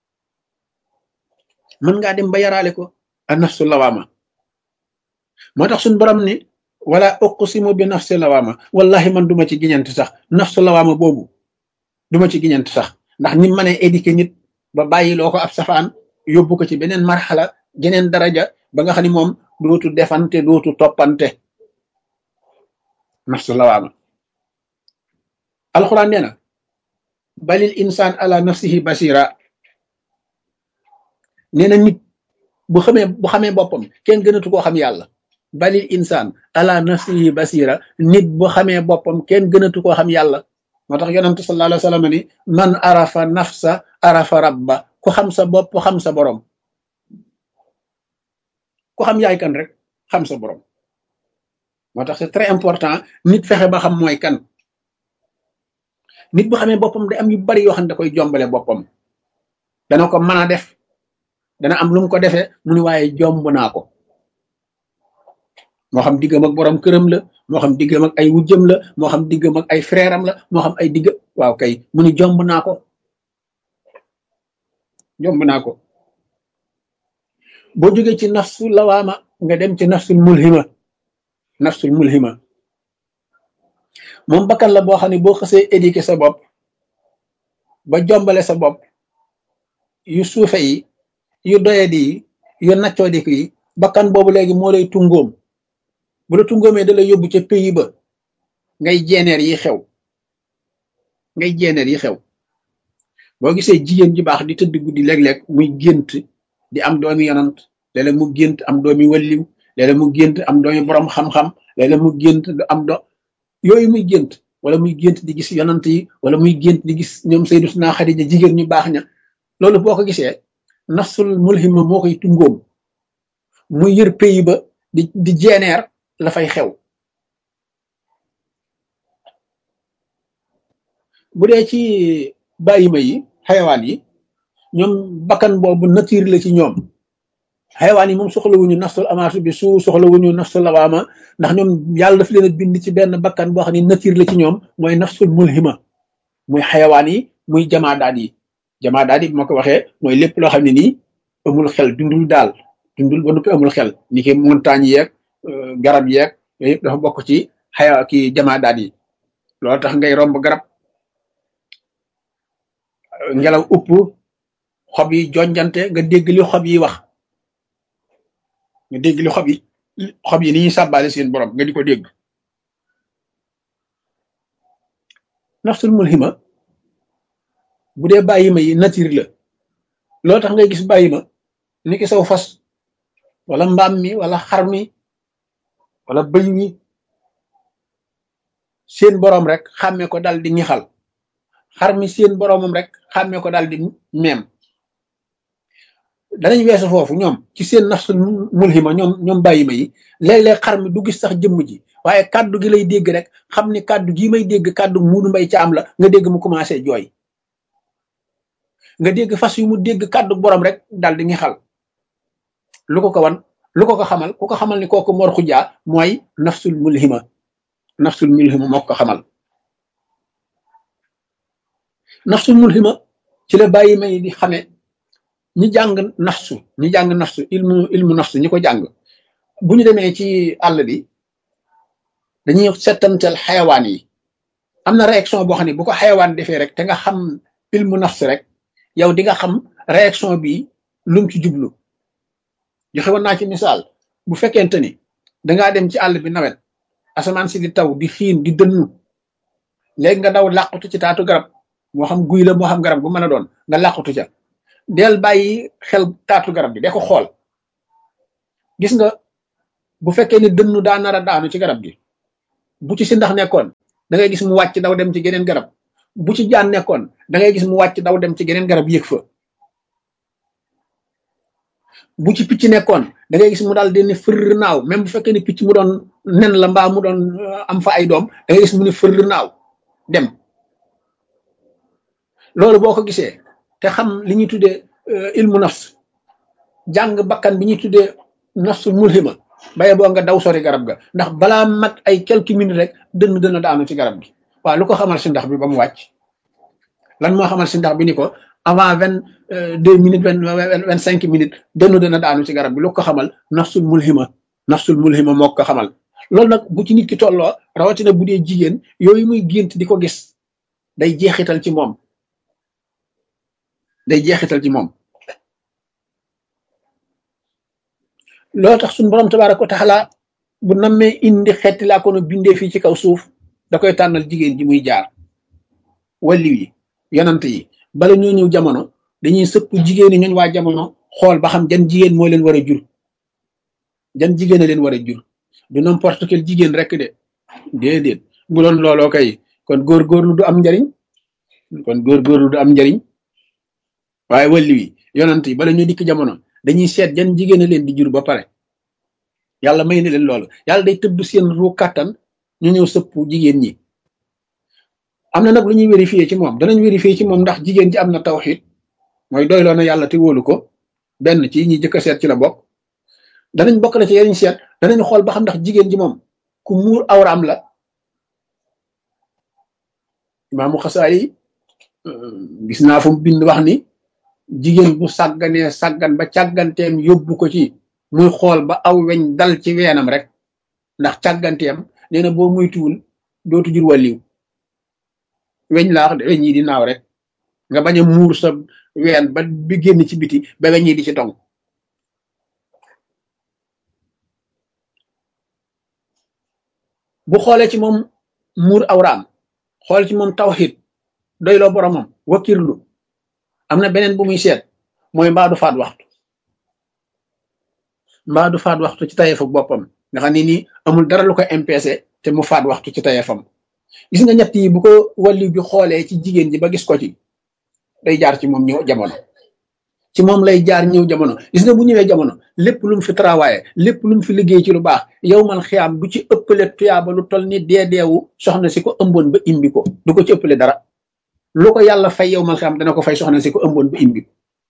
mën ngaa dem ba yaraale ko a nafsu lawaama moo tax suñ borom ni wala uqsimu bi nafsi lawaama wallahi man duma ci giñant sax nafsu lawaama boobu duma ci giñant sax ndax ni mën a éduquer nit ba bàyyi loo ko ab safaan yóbbu ko ci beneen marxala geneen daraja ba nga xam ni moom dootu defante dootu toppante nafsu lawaama alxuraan nee na balil insaan ala nafsihi basira nee na nit bu xamee bu xamee boppam kenn gënatu koo xam yàlla balil insaan ala nafsihi basira nit bu xamee boppam kenn gënatu koo xam yàlla moo tax yonent sallallahu alayhi wa sallam ni man arafa nafsa arafa rabba ku xam sa bopp xam sa borom ku xam yaay kan rek xam sa borom moo tax c'est très important nit fexe ba xam mooy kan nit bu xamee boppam da am yu bari yoo xam ne da koy jombale boppam dana ko mën a def dana am lu mu ko defee mu ni waaye jomb naa ko moo xam diggam ak borom këram la moo xam diggam ak ay wujjam la moo xam diggam ak ay frère am la moo xam ay digg waaw kay mu ni jomb naa ko jomb naa ko boo jógee ci nafsul lawaama nga dem ci nafsul mulhima nafsul mulhima moom bakkan la boo xam ne boo xasee éduquer sa bopp ba jombale sa bopp yu suufe yi yu doyadi yi yu naccoodiku yi bakkan boobu léegi moo lay tungoom bu la tungoomee da lay yóbbu ca pays ba ngay jeeneer yi xew ngay jeeneer yi xew boo gisee jigéen ji baax di tëdd guddi léeg-léeg muy gént di am doomi yonant léeg-léeg mu gént am doomi walliw léeg-léeg mu gént am doomi borom xam-xam léeg-léeg mu gént du am do yooyu muy gént wala muy gént di gis yonant yi wala muy gént di gis ñoom Sayyidatuna Xadija jigéen ñu baax ña loolu boo ko gisee nafsul mulhima moo koy tungoom muy yër pays ba di di jeeneer la fay xew bu dee ci bàyyima yi xayawaan yi ñoom bakkan boobu nature la ci ñoom xayawaan yi moom soxlawuñu nafsul amaatu bi su soxlawuñu nafsul lawaama ndax ñoom yàlla daf leen a bind ci benn bakkan boo xam ne nature la ci ñoom mooy nafsul mulhima muy xayawaan yi muy jamaadaat yi jamaadaat yi bu ma ko waxee mooy lépp loo xam ne nii amul xel dundul daal dundul ba noppi amul xel ni ki montagne yeeg garab yeeg yooyu yëpp dafa bokk ci xaya ki jamaadaat yi loolu tax ngay romb garab ngelaw upp xob yi jonjante nga dégg li xob yi wax nga dégg li xob yi xob yi ni ñuy sàbbaale seen borom nga di ko dégg nafsul mulhima bu dee bàyyi ma yi nature la loolu tax ngay gis bàyyi ma ni ki saw fas wala mbaam mi wala xar mi wala bëy mi seen borom rek xàmmee ko dal di ñixal xar mi seen boromam rek xàmmee ko dal di meem danañ weesu foofu ñoom ci seen nafsul mulhima ñoom ñoom bàyyi ma yi léeg-léeg xar mi du gis sax jëmm ji waaye kàddu gi lay dégg rek xam ni kàddu gii may dégg kàddu Muudu Mbay Caam la nga dégg mu commencé jooy nga dégg fas yu mu dégg kàddu borom rek dal di ñixal lu ko ko wan lu ko ko xamal ku ko xamal ni kooku Mor Xujaa mooy nafsul mulhima nafsul mulhima moo ko xamal nafsul mulhima ci la bàyyi may di xame ñi jàng nafsu ñi jàng nafsu ilmu ilmu nafsu ñi ko jàng bu ñu demee ci àll bi dañuy settantal xayawaan yi am na réaction boo xam ne bu ko xayawaan defee rek te nga xam ilmu nafsu rek yow di nga xam réaction bi lum ci jublu joxe woon naa ci misaal bu fekkente ni dangaa dem ci àll bi nawet asamaan si di taw di xiin di dënnu léegi nga daw làqutu ci taatu garab moo xam guy la moo xam garab gu mën a doon nga làqutu ca del bàyyi xel taatu garab bi de ko xool gis nga bu fekkee ni dënnu daa nar a daanu ci garab gi bu ci si ndax nekkoon da ngay gis mu wàcc daw dem ci geneen garab bu ci jaan nekkoon da ngay gis mu wàcc daw dem ci geneen garab yéeg fa bu ci picc nekkoon da ngay gis mu daal di ne fër naaw même bu fekkee ne picc mu doon nen la mbaa mu doon am fa ay doom da ngay gis mu ne fër naaw dem loolu boo ko gisee te xam li ñuy tuddee ilmu nafs jàng bakkan bi ñuy tuddee nafsul mulhima baye boo nga daw sori garab ga ndax balaa mat ay quelques minutes rek dënn dënn daanu ci garab gi waaw lu ko xamal si ndax bi ba mu wàcc lan moo xamal si ndax bi ni ko avant vingt deux minutes vingt vingt cinq minutes dënn dënn daanu ci garab bi lu ko xamal nafsul mulhima nafsul mulhima moo ko xamal loolu nag bu ci nit ki tolloo rawatina bu dee jigéen yooyu muy gént di ko gis day jeexital ci moom day jeexital ci moom loolu tax suñu borom tabaaraka wa taala bu nammee indi xeeti laa ko no bindee fii ci kaw suuf da koy tànnal jigéen ji muy jaar wàlliw yi yonant yi bala ñoo ñëw jamono dañuy sëpp jigéen ñi ñooñ waa jamono xool ba xam jan jigéen moo leen war a jur jan jigéen a leen war a jur du n'importe quel jigéen rek de déedéet bu doon looloo kay kon góorgóorlu du am njariñ kon góorgóorlu du am njariñ waaye wàlliw yi yonant yi bala ñoo dikk jamono dañuy seet jan jigéen a leen di jur ba pare yàlla may na leen loolu yàlla day tëbb seen ru kàttan ñu ñëw sëpp jigéen ñi am na nag lu ñuy vérifier ci moom danañ vérifier ci moom ndax jigéen ji am na tawxiid mooy doyloo na yàlla te wóolu ko benn ci ñi jëkk a seet ci la bokk danañ bokk la ci yeneen seet danañ xool ba xam ndax jigéen ji moom ku muur awraam la imaamu Xasaali gis naa fu mu bind wax ni jigéen bu sàgganee sàggan ba càgganteem yóbbu ko ci muy xool ba aw weñ dal ci weenam rek ndax càgganteem nee na boo muytuwul dootu jur wàlliw weñ laa wax de weñ yi di naaw rek nga bañ a muur sa ween ba bi génn ci biti ba weñ yi di ci tong bu xoolee ci moom muur awraam xool ci moom tawxiid doyloo boromam wakkirlu am na beneen bu muy seet mooy mbaa du faat waxtu mbaa du faat waxtu ci tayeefu boppam nga xam ne nii amul dara lu ko impese te mu faat waxtu ci tayeefam gis nga ñett yi bu ko wàllu bi xoolee ci jigéen ji ba gis ko ci day jaar ci moom ñëw jamono ci moom lay jaar ñëw jamono gis nga bu ñëwee jamono lépp lu mu fi travaillé lépp lu mu fi liggéey ci lu baax yow man xiyaam du ci ëppale tuyaaba lu toll ni dee deewu soxna si ko ëmboon ba imbi ko du ko ci ëppale dara lu ko yàlla fay yow man xiyaam dana ko fay soxna si ko ëmboon ba imbi ko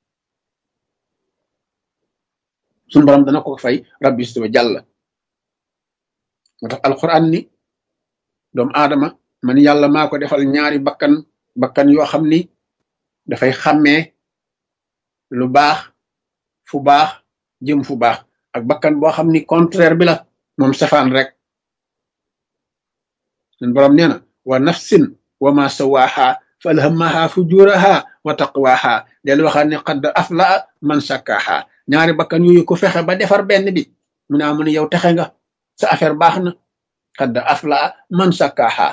suñu borom dana ko fay rabbi istuwa jàlla moo tax alquran ni doomu aadama man yàlla maa ko defal ñaari bakkan bakkan yoo xam ni dafay xàmmee lu baax fu baax jëm fu baax ak bakkan boo xam ni contraire bi la moom safaan rek suñu borom nee na wa nafsin wa ma sawaaha fa alhamaha fujuraha wa taqwaha del waxaat ne qad aflaa man sakkaaha ñaari bakkan yooyu ku fexe ba defar benn bi mu naa mu ne yow texe nga sa affaire baax na qad aflaa man sakkaaha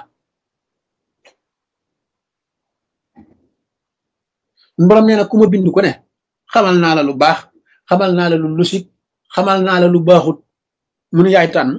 borom nee na ku ma bind ku ne xamal naa la lu baax xamal naa la lu lusik xamal naa la lu baaxut mu ne yaay tànn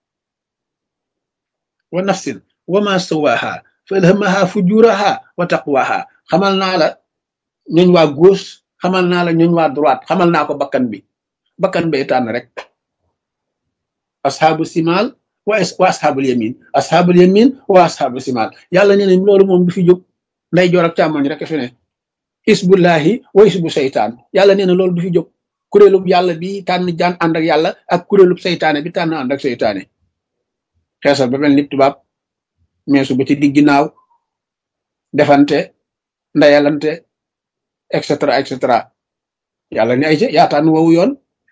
wa nafsin wa ma sawaaha fa alhamaha fujuraha wa taqwaha xamal naa la ñooñ waa gauche xamal naa la ñooñ waa droite xamal naa ko bakkan bi bakkan bay tànn rek asxaabu simal wa asxaabul yamin asxaabul yamin wa asxaabu simal yàlla nee na loolu moom du fi jóg nday joor ak càmmoñ rek fi ne isbullahi wa isbu seytaan yàlla nee na loolu du fi jóg kuréelub yàlla bi tànn jaan ànd ak yàlla ak kuréelub seytaane bi tànn ànd ak seytaane xeesal ba mel ni tubaab meesu ba ci diggi naaw defante ndayalante et cetera et cetera yàlla ni ay ca yaa tànn wowu yoon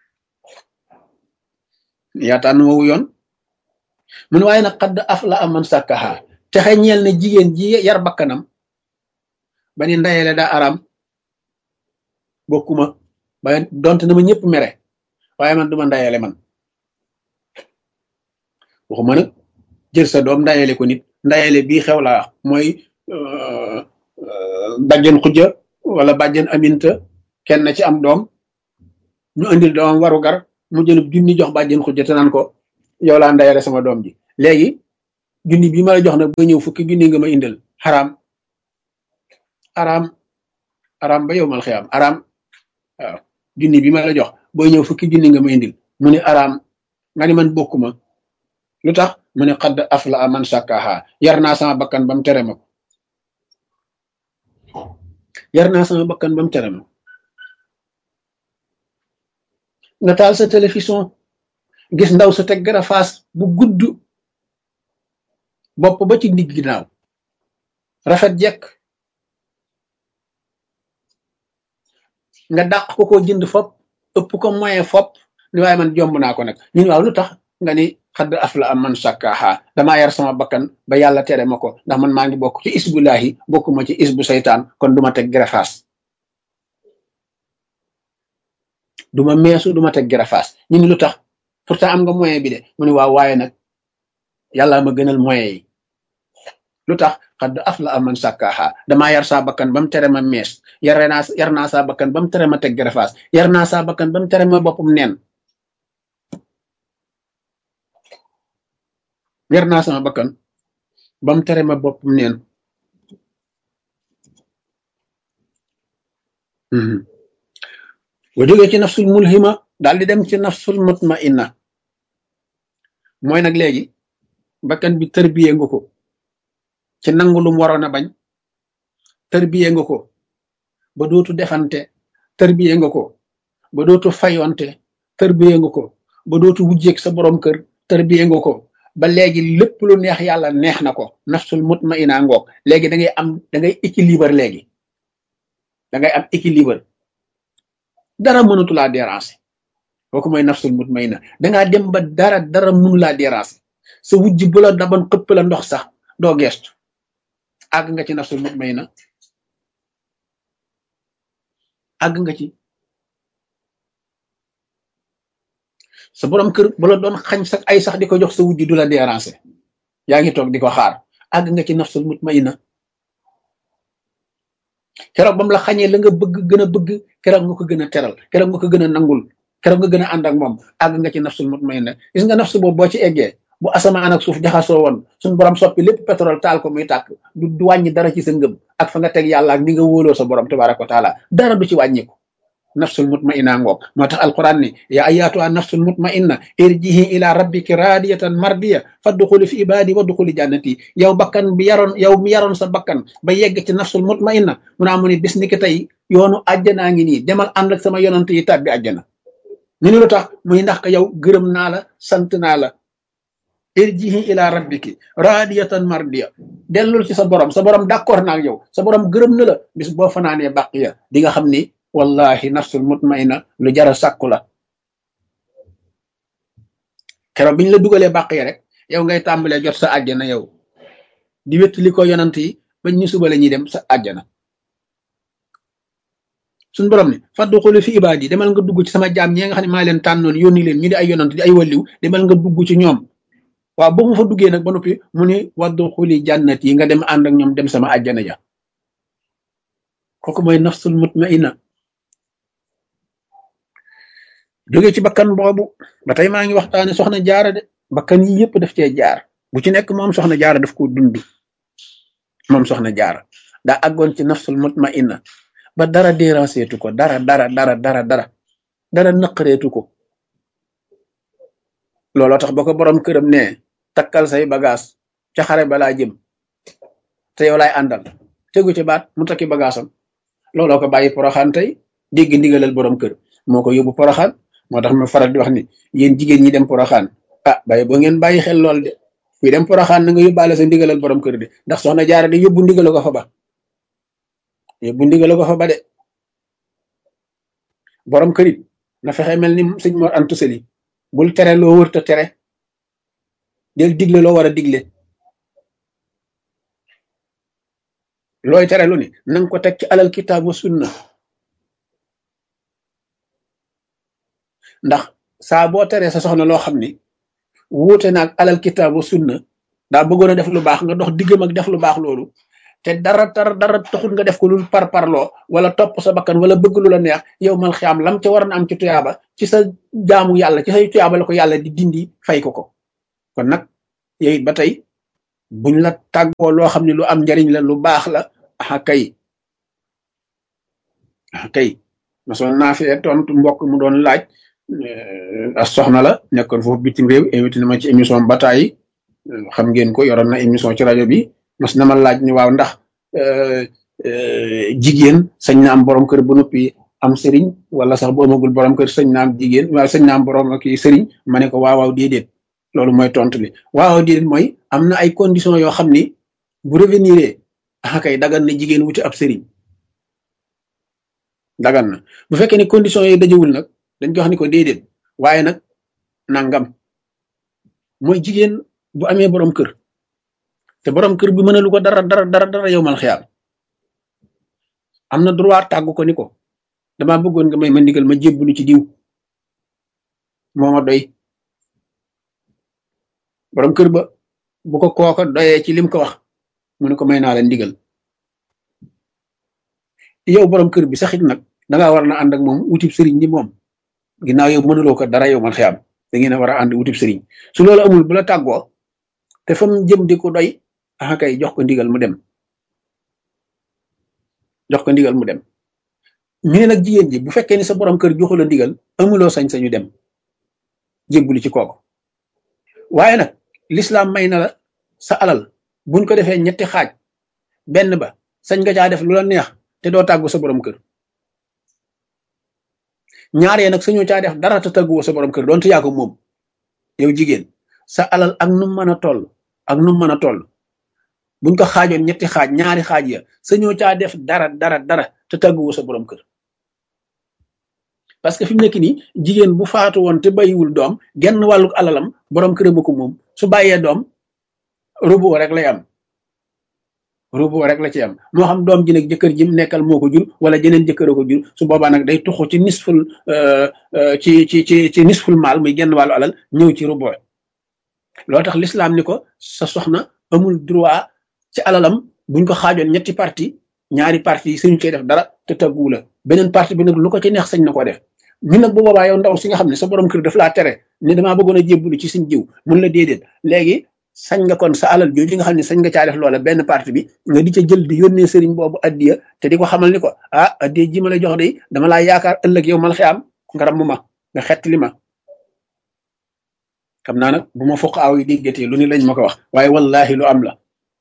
yaa tànn wowu yoon mun waaye nag xadd af la am man sàkkaha texe ñeel ne jigéen ji yar bakkanam ba ni ndayale daa aram bokkuma ba donte na ma ñëpp mere waaye man duma ndayale man waxuma nag jël sa doom ndayale ko nit ndayale bii xew laa mooy bàjjen xujja wala bàjjen aminta kenn ci am doom ñu andil doomam waru gar mu jëlub junni jox bàjjen xujja te naan ko yow laa ndayale sama doom ji léegi junni bi ma la jox nag ba ñëw fukki junni nga ma indil xaraam araam araam ba yow mal xiyaam araam waaw junni bi ma la jox booy ñëw fukki junni nga ma indil mu ne araam nga ni man bokkuma lu tax mu ne xadd afla a man sàkkaaha yar naa sama bakkan ba mu tere ma ko yar naa sama bakkan ba mu tere ma ko nga taal sa télévision gis ndaw sa teg garafaas bu gudd bopp ba ci ndigg ginnaaw rafet jekk nga dàq ko ko jënd fop ëpp ko moyen fop ni waaye man jomb naa ko nag ñun waaw lu tax nga ni xadd afla am man sàkkaaha damaa yar sama bakkan ba yàlla tere ma ko ndax man maa ngi bokk ci isbullahi bokkuma ci isbu seytaan kon duma teg garafaas duma meesu duma teg garafaas ñu ni lu tax pourtant am nga moyen bi de mu ni waaw waaye nag yàlla ma gënal moyen yi lu tax xadd afla am man sàkkaaha damaa yar saa bakkan ba mu tere ma mees yar naa yar naa saa bakkan ba mu tere ma teg garafaas yar naa saa bakkan ba mu tere ma boppam neen yar naa sama bakkan ba mu tere ma boppam neen boo jógee ci nafsul mulhima daal di dem ci nafsul mutmainna mooy nag léegi bakkan bi tërbiyee nga ko ci nangu lum waroon a bañ tërbiyee nga ko ba dootu defante tërbiyee nga ko ba dootu fayonte tërbiyee nga ko ba dootu wujjeeg sa borom kër tërbiyee nga ko ba léegi lépp lu neex yàlla neex na ko nafsul mutmainna ngoog léegi da ngay am da ngay équilibre léegi da ngay am équilibre dara mënatu laa déranger kooku mooy nafsul mutmainna dangaa dem ba dara dara mënu laa déranger sa wujj bu la daban xëpp la ndox sax doo gestu àgg nga ci nafsul mutmainna àgg nga ci sa borom kër bu la doon xañ sax ay sax di ko jox sa wujj du la déranger yaa ngi toog di ko xaar àgg nga ci nafsul mutmainna keroog bam la xañee la nga bëgg gën a bëgg keroog nga ko gën a teral keroog nga ko gën a nangul keroog nga gën a ànd ak moom àgg nga ci nafsul mutmainna gis nga nafsu boobu boo ci eggee bu asamaan ak suuf jaxasoo woon suñu borom soppi lépp pétrole taal ko muy tàkk du du wàññi dara ci sa ngëm ak fa nga teg yàlla ak ni nga wóoloo sa borom tabaraka wa taala dara du ci wàññiku nafsul mutmainna ngoog moo tax alquran ni ya ayyatuha nafsul mutmainna irjihi ila rabbiki radiyatan mardiya fadxuli fi ibadi wadxuli jannati yow bakkan bi yaroon yow mi yaroon sa bakkan ba yegg ci nafsul mutmainna mu naa mu ni bis ni ki tey yoonu àjjanaa ngi nii demal ànd ak sama yonant yi tàbbi àjjana ñu ni lu tax muy ndax ka yow gërëm naa la sant naa la irjihi ila rabbiki radiyatan mardiya dellul ci sa borom sa borom d'accord naa ak yow sa borom gërëm na la bis boo fanaanee bàq ya di nga xam ni wallahi nafsul mutmainna lu jara sàkku la keroog biñ la dugalee bàq ya rek yow ngay tàmbalee jot sa àjjana yow di wéttali ko yonant yi bañ ñu suba la ñuy dem sa àjjana suñ borom ni fadxuli fi ibadi demal nga dugg ci sama jaam ñi nga xam ne maa leen tànnoon yónni leen ñu di ay yonant di ay walliw demal nga dugg ci ñoom waaw boo mu fa duggee nag ba noppi mu ni wadxuli jannat yi nga dem ànd ak ñoom dem sama àjjana ja kooku mooy nafsul mutmainna jóge ci bakkan boobu ba tey maa ngi waxtaane soxna jaara de bakkan yi yëpp daf cee jaar bu ci nekk moom soxna jaara daf ko dund moom soxna jaara daa àggoon ci nafsul mutmainna ba dara dérangeetu ko dara dara dara dara dara dara naqareetu ko looloo tax ba ko borom këram ne takkal say bagage ca xare balaa jëm te yow laay àndal tegu ci baat mu takki bagaasam looloo ko bàyyi poroxaan tey dégg ndigalal borom kër moo ko yóbbu poroxaan moo tax ma faral di wax ni yéen jigéen ñi dem poroxaan ah bàyyi boo ngeen bàyyi xel lool de kuy dem poroxaan na nga yóbbaale sa ndigalal borom kër de ndax soxna jaara de yóbbu ndigal ko fa ba yóbbu ndigal ko fa ba de borom kër it na fexe mel ni sëñ Mor Anta Sali bul tere loo wërta tere del digle loo war a digle looy tere lu ni nanga ko teg ci alal kitaab wa sunna ndax saa boo teree sa soxna loo xam ni wuute naag alal kitaab wa sunna daa bëggoon a def lu baax nga dox diggam ak def lu baax loolu te dara dara dara taxul nga def ko lu par parloo wala topp sa bakkan wala bëgg lu la neex yow mal xiyaam lam ca war na am ci tuyaaba ci sa jaamu yàlla ci say tuyaaba la ko yàlla di dindi fay ko ko kon nag yow it ba tey buñ la tàggoo loo xam ne lu am njariñ la lu baax la ah kay ah kay masoon naa fee tontu mbokk mu doon laaj as soxna la nekkoon foofu bitim réew invité na ma ci émission bataay xam ngeen ko yoroon na émission ci rajo bi mas na ma laaj ni waaw ndax jigéen sañ na am borom kër ba noppi am sëriñ wala sax bu amagul borom kër sañ na am jigéen wala sañ na am borom ak sëriñ ma ne ko waaw waaw déedéet loolu mooy tontu li waaw waaw déedéet mooy am na ay conditions yoo xam ni bu revenir ah kay dagan na jigéen wuti ab sëriñ dagan na bu fekkee ne conditions yi dajewul nag dañ ko wax ni ko déedéet waaye nag nangam mooy jigéen bu amee borom kër te borom kër bi mënalu ko dara dara dara dara yow mal xiyaam am na droit tàggu ko ni ko damaa bëggoon nga may ma ndigal ma jébbalu ci diw moo ma doy borom kër ba bu ko kooka doyee ci lim ko wax mu ne ko may naa la ndigal yow borom kër bi saxit nag dangaa war na ànd ak moom wutib sëriñ ni moom ginnaaw yow mënuloo ko dara yow mal xiyaam da ngeen a war a ànd wutib sëriñ su loolu amul bu la tàggoo te fa mu jëm di ko doy ah kay jox ko ndigal mu dem jox ko ndigal mu dem ñu ne nag jigéen ji bu fekkee ni sa borom kër joxu la ndigal amuloo sañ-sañu dem jébbuli ci kooku waaye nag l'islam may na la sa alal buñ ko defee ñetti xaaj benn ba sañ nga caa def lu la neex te doo tàggu sa borom kër ñaaree nag sañoo caa def dara te tàgguwoo sa borom kër doonte yaa ko moom yow jigéen sa alal ak nu mën a toll ak nu mën a toll buñ ko xaajoon ñetti xaaj ñaari xaaj ya sañoo caa def dara dara dara te tàgguwoo sa borom kër parce que fi mu nekk nii jigéen bu faatu woon te bàyyiwul doom genn wàlluk alalam borom kër ba ko moom su bàyyee doom rubu rek lay am rubu rek la ci am moo xam doom ji nag jëkkër ji mu nekkal moo ko jur wala jeneen jëkkër ko jur su boobaa nag day tuxu ci nisful ci ci ci ci nisful maal muy genn wàllu alal ñëw ci rubu loo tax l'islam ni ko sa soxna amul droit ci alalam buñ ko xaajoon ñetti parti ñaari parti yi suñu koy def dara te taggu la beneen parti bi nag lu ko ci neex sañ na ko def ñu nag bu boobaa yow ndaw si nga xam ne sa borom kër daf laa tere ne damaa bëggoon a jébbalu ci suñ jiw mun la déedéet léegi sañ nga kon sa alal jooju nga xam ne sañ nga caa def loola benn parti bi nga di ca jël di yónnee sëriñ boobu addiya te di ko xamal ni ko ah addiya ji ma lay jox de dama laa yaakaar ëllëg yow mal xiyaam nga ram ma nga xett li ma xam naa nag bu ma foq aw yi déggatee lu ni lañ ma ko wax waaye wallahi lu am la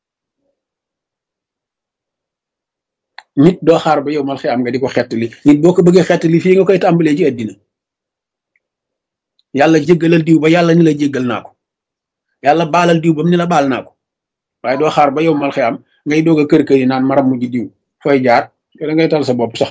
nit doo xaar ba yow mal xiyaam nga di ko xettali nit boo ko bëggee xettali fii nga koy tàmbalee ci àddina yàlla jéggalal diw ba yàlla ni la jéggal naa ko yàlla baalal diw ba mu ni la baal naa ko waaye doo xaar ba yow mal xiyaam ngay doog a kër kër yi naan maram mujj diw fooy jaar da ngay tal sa bopp sax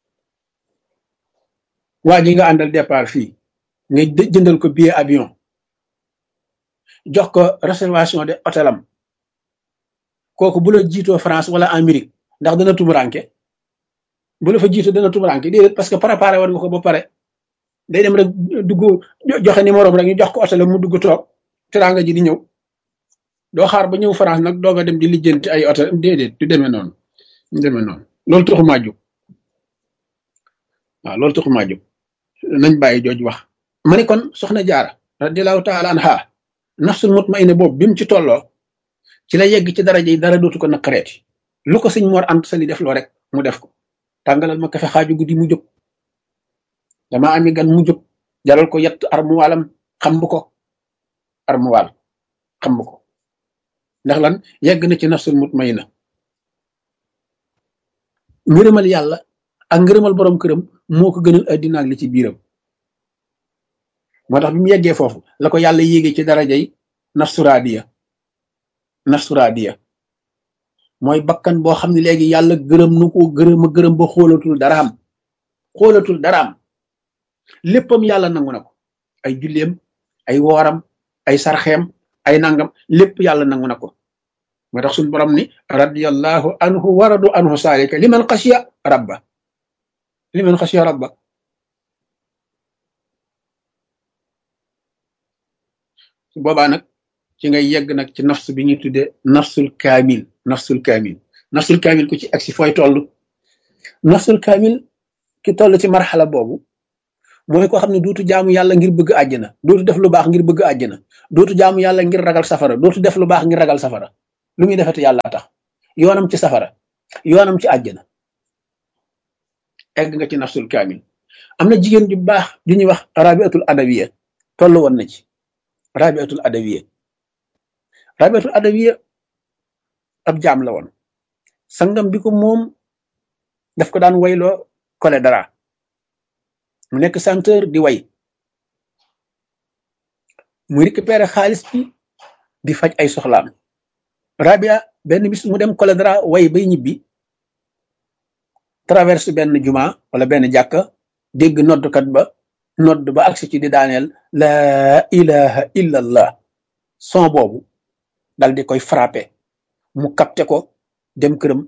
waa ji nga àndal départ fii ngay jëndal ko billet avion jox ko réservation de hôtelam kooku bu la jiitoo France wala Amérique ndax dana tumuranke bu la fa jiitu dana tumuranke déedéet parce que préparé war nga ko ba pare day dem rek dugg joxe numéro rek ñu jox ko hôtel mu dugg toog teraanga ji di ñëw doo xaar ba ñëw France nag doog a dem di lijjanti ay hôtel déedéet du demee noonu du demee noonu loolu taxumaa jóg waaw loolu taxumaa jóg nañ bàyyi jooj wax ma ne kon soxna jaara radiallahu taala anha nafsul mutmainna boobu bi mu ci tolloo ci la yegg ci daraja yi dara dootu ko naqareeti lu ko sëñ Mor Anta Sali def loo rek mu def ko tàngalal ma kafe xaaju guddi mu jóg damaa ami gan mu jóg jaral ko yett armuwaalam xamb ko armuwaal xamb ko ndax lan yegg na ci nafsul mutmainna ngërëmal yàlla ak ngërëmal borom këram moo ko gënal addina ak li ci biiram moo tax bi mu yeggee foofu la ko yàlla yéegee ci darajay nafsu raadiya nafsu raadiya mooy bakkan boo xam ne léegi yàlla gërëm nu ko gërëm a gërëm ba xoolatul daraam xoolatul daraam léppam yàlla nangu na ko ay julleem ay wooram ay sarxeem ay nangam lépp yàlla nangu na ko moo tax suñu borom ni radiyallahu anhu waradu anhu saalika liman xasiya rabba liman xasiya rabba su boobaa nag ci ngay yegg nag ci nafs bi ñuy tuddee nafsul kaamil nafsul kaamil nafsul kaamil ku ci agsi fooy toll nafsul kaamil ki toll ci marxala boobu mooy koo xam ne dootu jaamu yàlla ngir bëgg àjjana dootu def lu baax ngir bëgg àjjana dootu jaamu yàlla ngir ragal safara dootu def lu baax ngir ragal safara lu muy defati yàlla tax yoonam ci safara yoonam ci àjjana egg nga ci nafsul kaamil. am na jigéen ju baax ju ñuy wax rabiatul adawiya toll woon na ci rabiatul adawiya rabiatul adawiya ab jaam la woon sangam bi ko moom daf ko daan wayloo kole dara mu nekk chanteur di way muy récupérer xaalis bi di faj ay soxlaam. Rabia benn bis mu dem kole dara way bay ñibbi traverse benn juma wala benn jàkka dégg noddkat ba nodd ba agsi ci di daaneel laa ilaha illa allah son boobu dal di koy frappé mu capté ko dem këram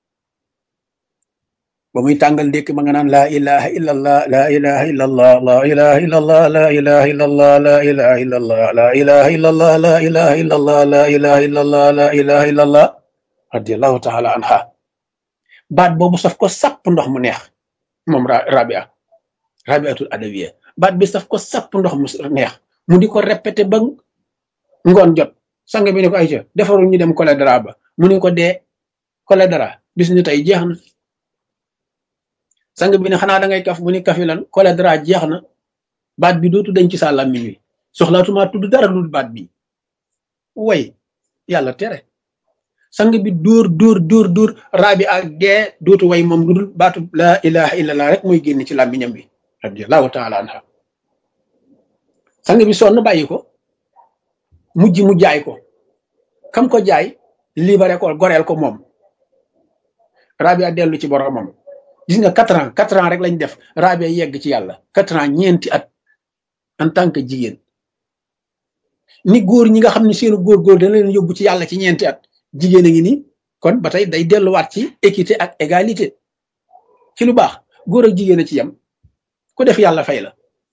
ba muy tàngal ndékki ma nga naan laa ilaha illa allah laa ilaha illa allah laa ilaha illa allah laa ilaha illa allah laa ilaha illa allah laa ilaha illa allah laa ilaha illa allah laa ilaha illa allah laa ilaha illa allah radiallahu taala anha baat boobu saf ko sapp ndox mu neex moom rabia rabiatul adawiya baat bi saf ko sapp ndox mu neex mu di ko répété ba ngoon jot sang bi ne ko ayca defarul ñu dem kole dara ba mu ne ko dee kole dara bis ni tey jeex na sang bi ne xanaa da ngay kaf mu ni kafi lan kole dara jeex na baat bi dootu dañ ci sa làmmiñ wi soxlaatuma tudd dara lu baat bi way yàlla tere sang bi dóor dóor dóor dóor rabi ak dee dootu way moom lu dul baatu laa ilaha illallah rek muy génn ci làmmiñam bi radiallahu taala anha sang bi sonn bàyyi ko mujj mu jaay ko kam ko jaay libéré ko goreel ko moom rabia dellu ci boromam. gis nga quatre ans quatre ans rek lañ def rabia yegg ci yàlla quatre ans ñeenti at en tant que jigéen ni góor ñi nga xam ne seenu góor-góor dana leen yóbbu ci yàlla ci ñeenti at jigéen a ngi ni kon ba tey day delluwaat ci équité ak égalité ci lu baax góor ak jigéen a ci yem ku def yàlla fay la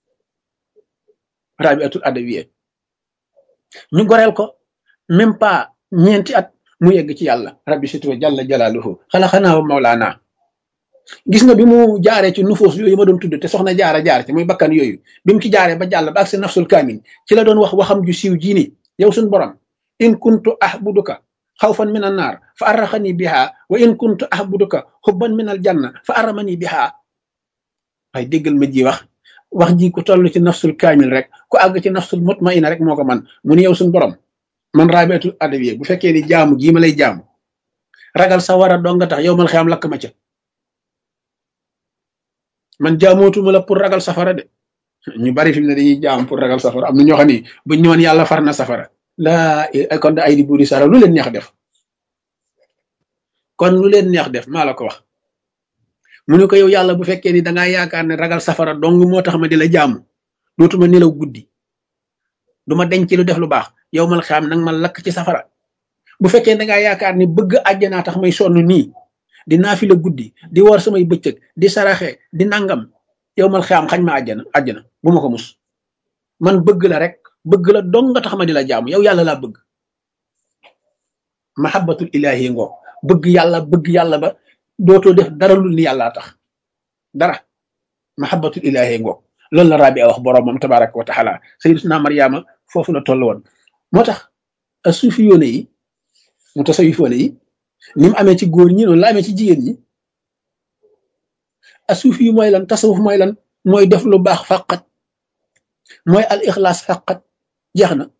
rabiatul adawiya ñu goreel ko même pas ñeenti at mu yegg ci yàlla rabbi sitwa jalla jalaaluhu xalaxanaa wa mawlaana gis nga bi mu jaaree ci nufuus yooyu ma doon tudd te soxna jaara jaar ci muy bakkan yooyu bi mu ci jaaree ba jàll ba ak sa nafsul kaamil ci la doon wax waxam ju siiw jii ni yow suñ borom in kuntu ahbuduka xawfan min an naar fa arraxani biha wa in kuntu ahbuduka xubban min al janna fa arramani biha waaye déggal ma ji wax wax ji ku toll ci nafsul kaamil rek ku àgg ci nafsul mutmaina rek moo ko man mu ni yow suñ borom man rabiatul adawiya bu fekkee ni jaamu gii ma lay jaamu ragal sa war a doo nga tax yow mal xiyam lakk ma ca man jaamootuma la pour ragal safara de ñu bari fi mu ne dañuy jaam pour ragal safara am na ñoo xam ni buñ ñëwoon yàlla far na safara laa kon da ay di buuri sara lu leen neex def kon lu leen neex def maa la ko wax mu ne ko yow yàlla bu fekkee ni dangaa yaakaar ne ragal safara dong moo tax ma di la jaamu dootuma nelaw guddi duma denc lu def lu baax yow mal xam nag ma lakk ci safara bu fekkee dangaa yaakaar ni bëgg àjjanaa tax may sonn nii di naafila guddi di war samay bëccëg di saraxe di nangam yow mal xam xañ ma àjjana àjjana bu ma ko mus man bëgg la rek bëgg la dong nga tax ma di la jaamu yow yàlla laa bëgg mahabbatul ilahi ngoo bëgg yàlla bëgg yàlla ba dootoo def dara lu ni yàllaa tax dara mahabbatul ilahi ngoo loolu la Rabia wax boroomam tabaraka wa taala sayyidatuna Mariama foofu la toll woon moo tax a suufi yoone yi mu tasawifoone yi ni mu amee ci góor ñi noonu la amee ci jigéen ñi a suufi yi mooy lan tasawuf mooy lan mooy def lu baax fàqat mooy al ixlaas fàqat jeex na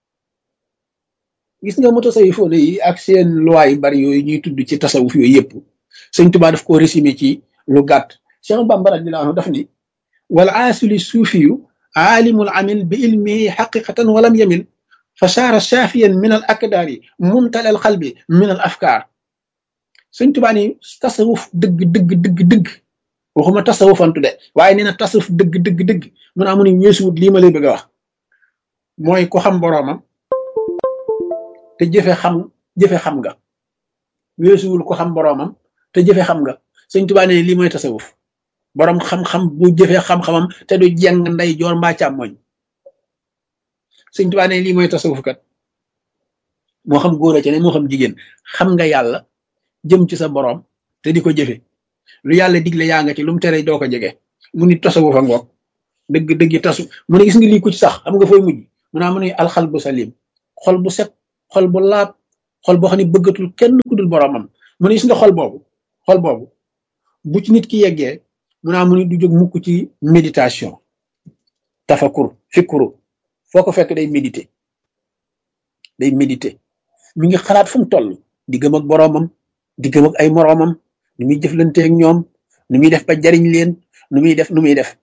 gis nga mu tasawifoone yi ak seen loi yu bari yooyu ñuy tudd ci tasawuf yooyu yëpp Sëñ Tuubaa daf ko résumé ci lu gàtt Cheikh Bamba radiyallahu anhu daf ni wal aasili suufiyu aalimul amil bi ilmihi xaqiqatan walam yamil fa saara saafiyan min al akdaari mumtal al qalbi min al afkaar Sëñ Tuubaa ni tasawuf dëgg dëgg dëgg dëgg waxuma tasawufantu de waaye nee na tasawuf dëgg dëgg dëgg mun a amu ni weesuwut lii ma lay bëgg a wax mooy ko xam boroomam te jëfe xam jëfe xam nga weesuwul ko xam boroomam te jëfe xam nga Sëñ Tuubaa ne lii mooy tasawuf boroom xam-xam bu jëfe xam-xamam te du jeng nday joor mbaa càmmoñ Sëñ Tuubaa ne lii mooy tasawuf kat moo xam góor a ca ne moo xam jigéen xam nga yàlla jëm ci sa boroom te di ko jëfe lu yàlla digle yaa nga ci lu mu tere doo ko jege mu ni tasawuf a ngoog dëgg dëgg tasu mu ne gis nga lii ku ci sax xam nga fooy mujj mu naa mu ne alxal bu salim xol bu set xol bu laab xol boo xam ne bëggatul kenn ku dul boromam mu ne gis nga xol boobu xol boobu bu ci nit ki yeggee mu naa mu ne du jóg mukk ci méditation tafakur fikuru foo ko fekk day méditer day méditer mi ngi xalaat fu mu toll di gëm ak boromam di gëm ak ay moroomam nu muy jëflante ak ñoom nu muy def ba jariñ leen nu muy def nu muy def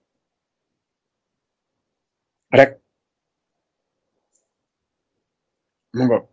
rek mu ngo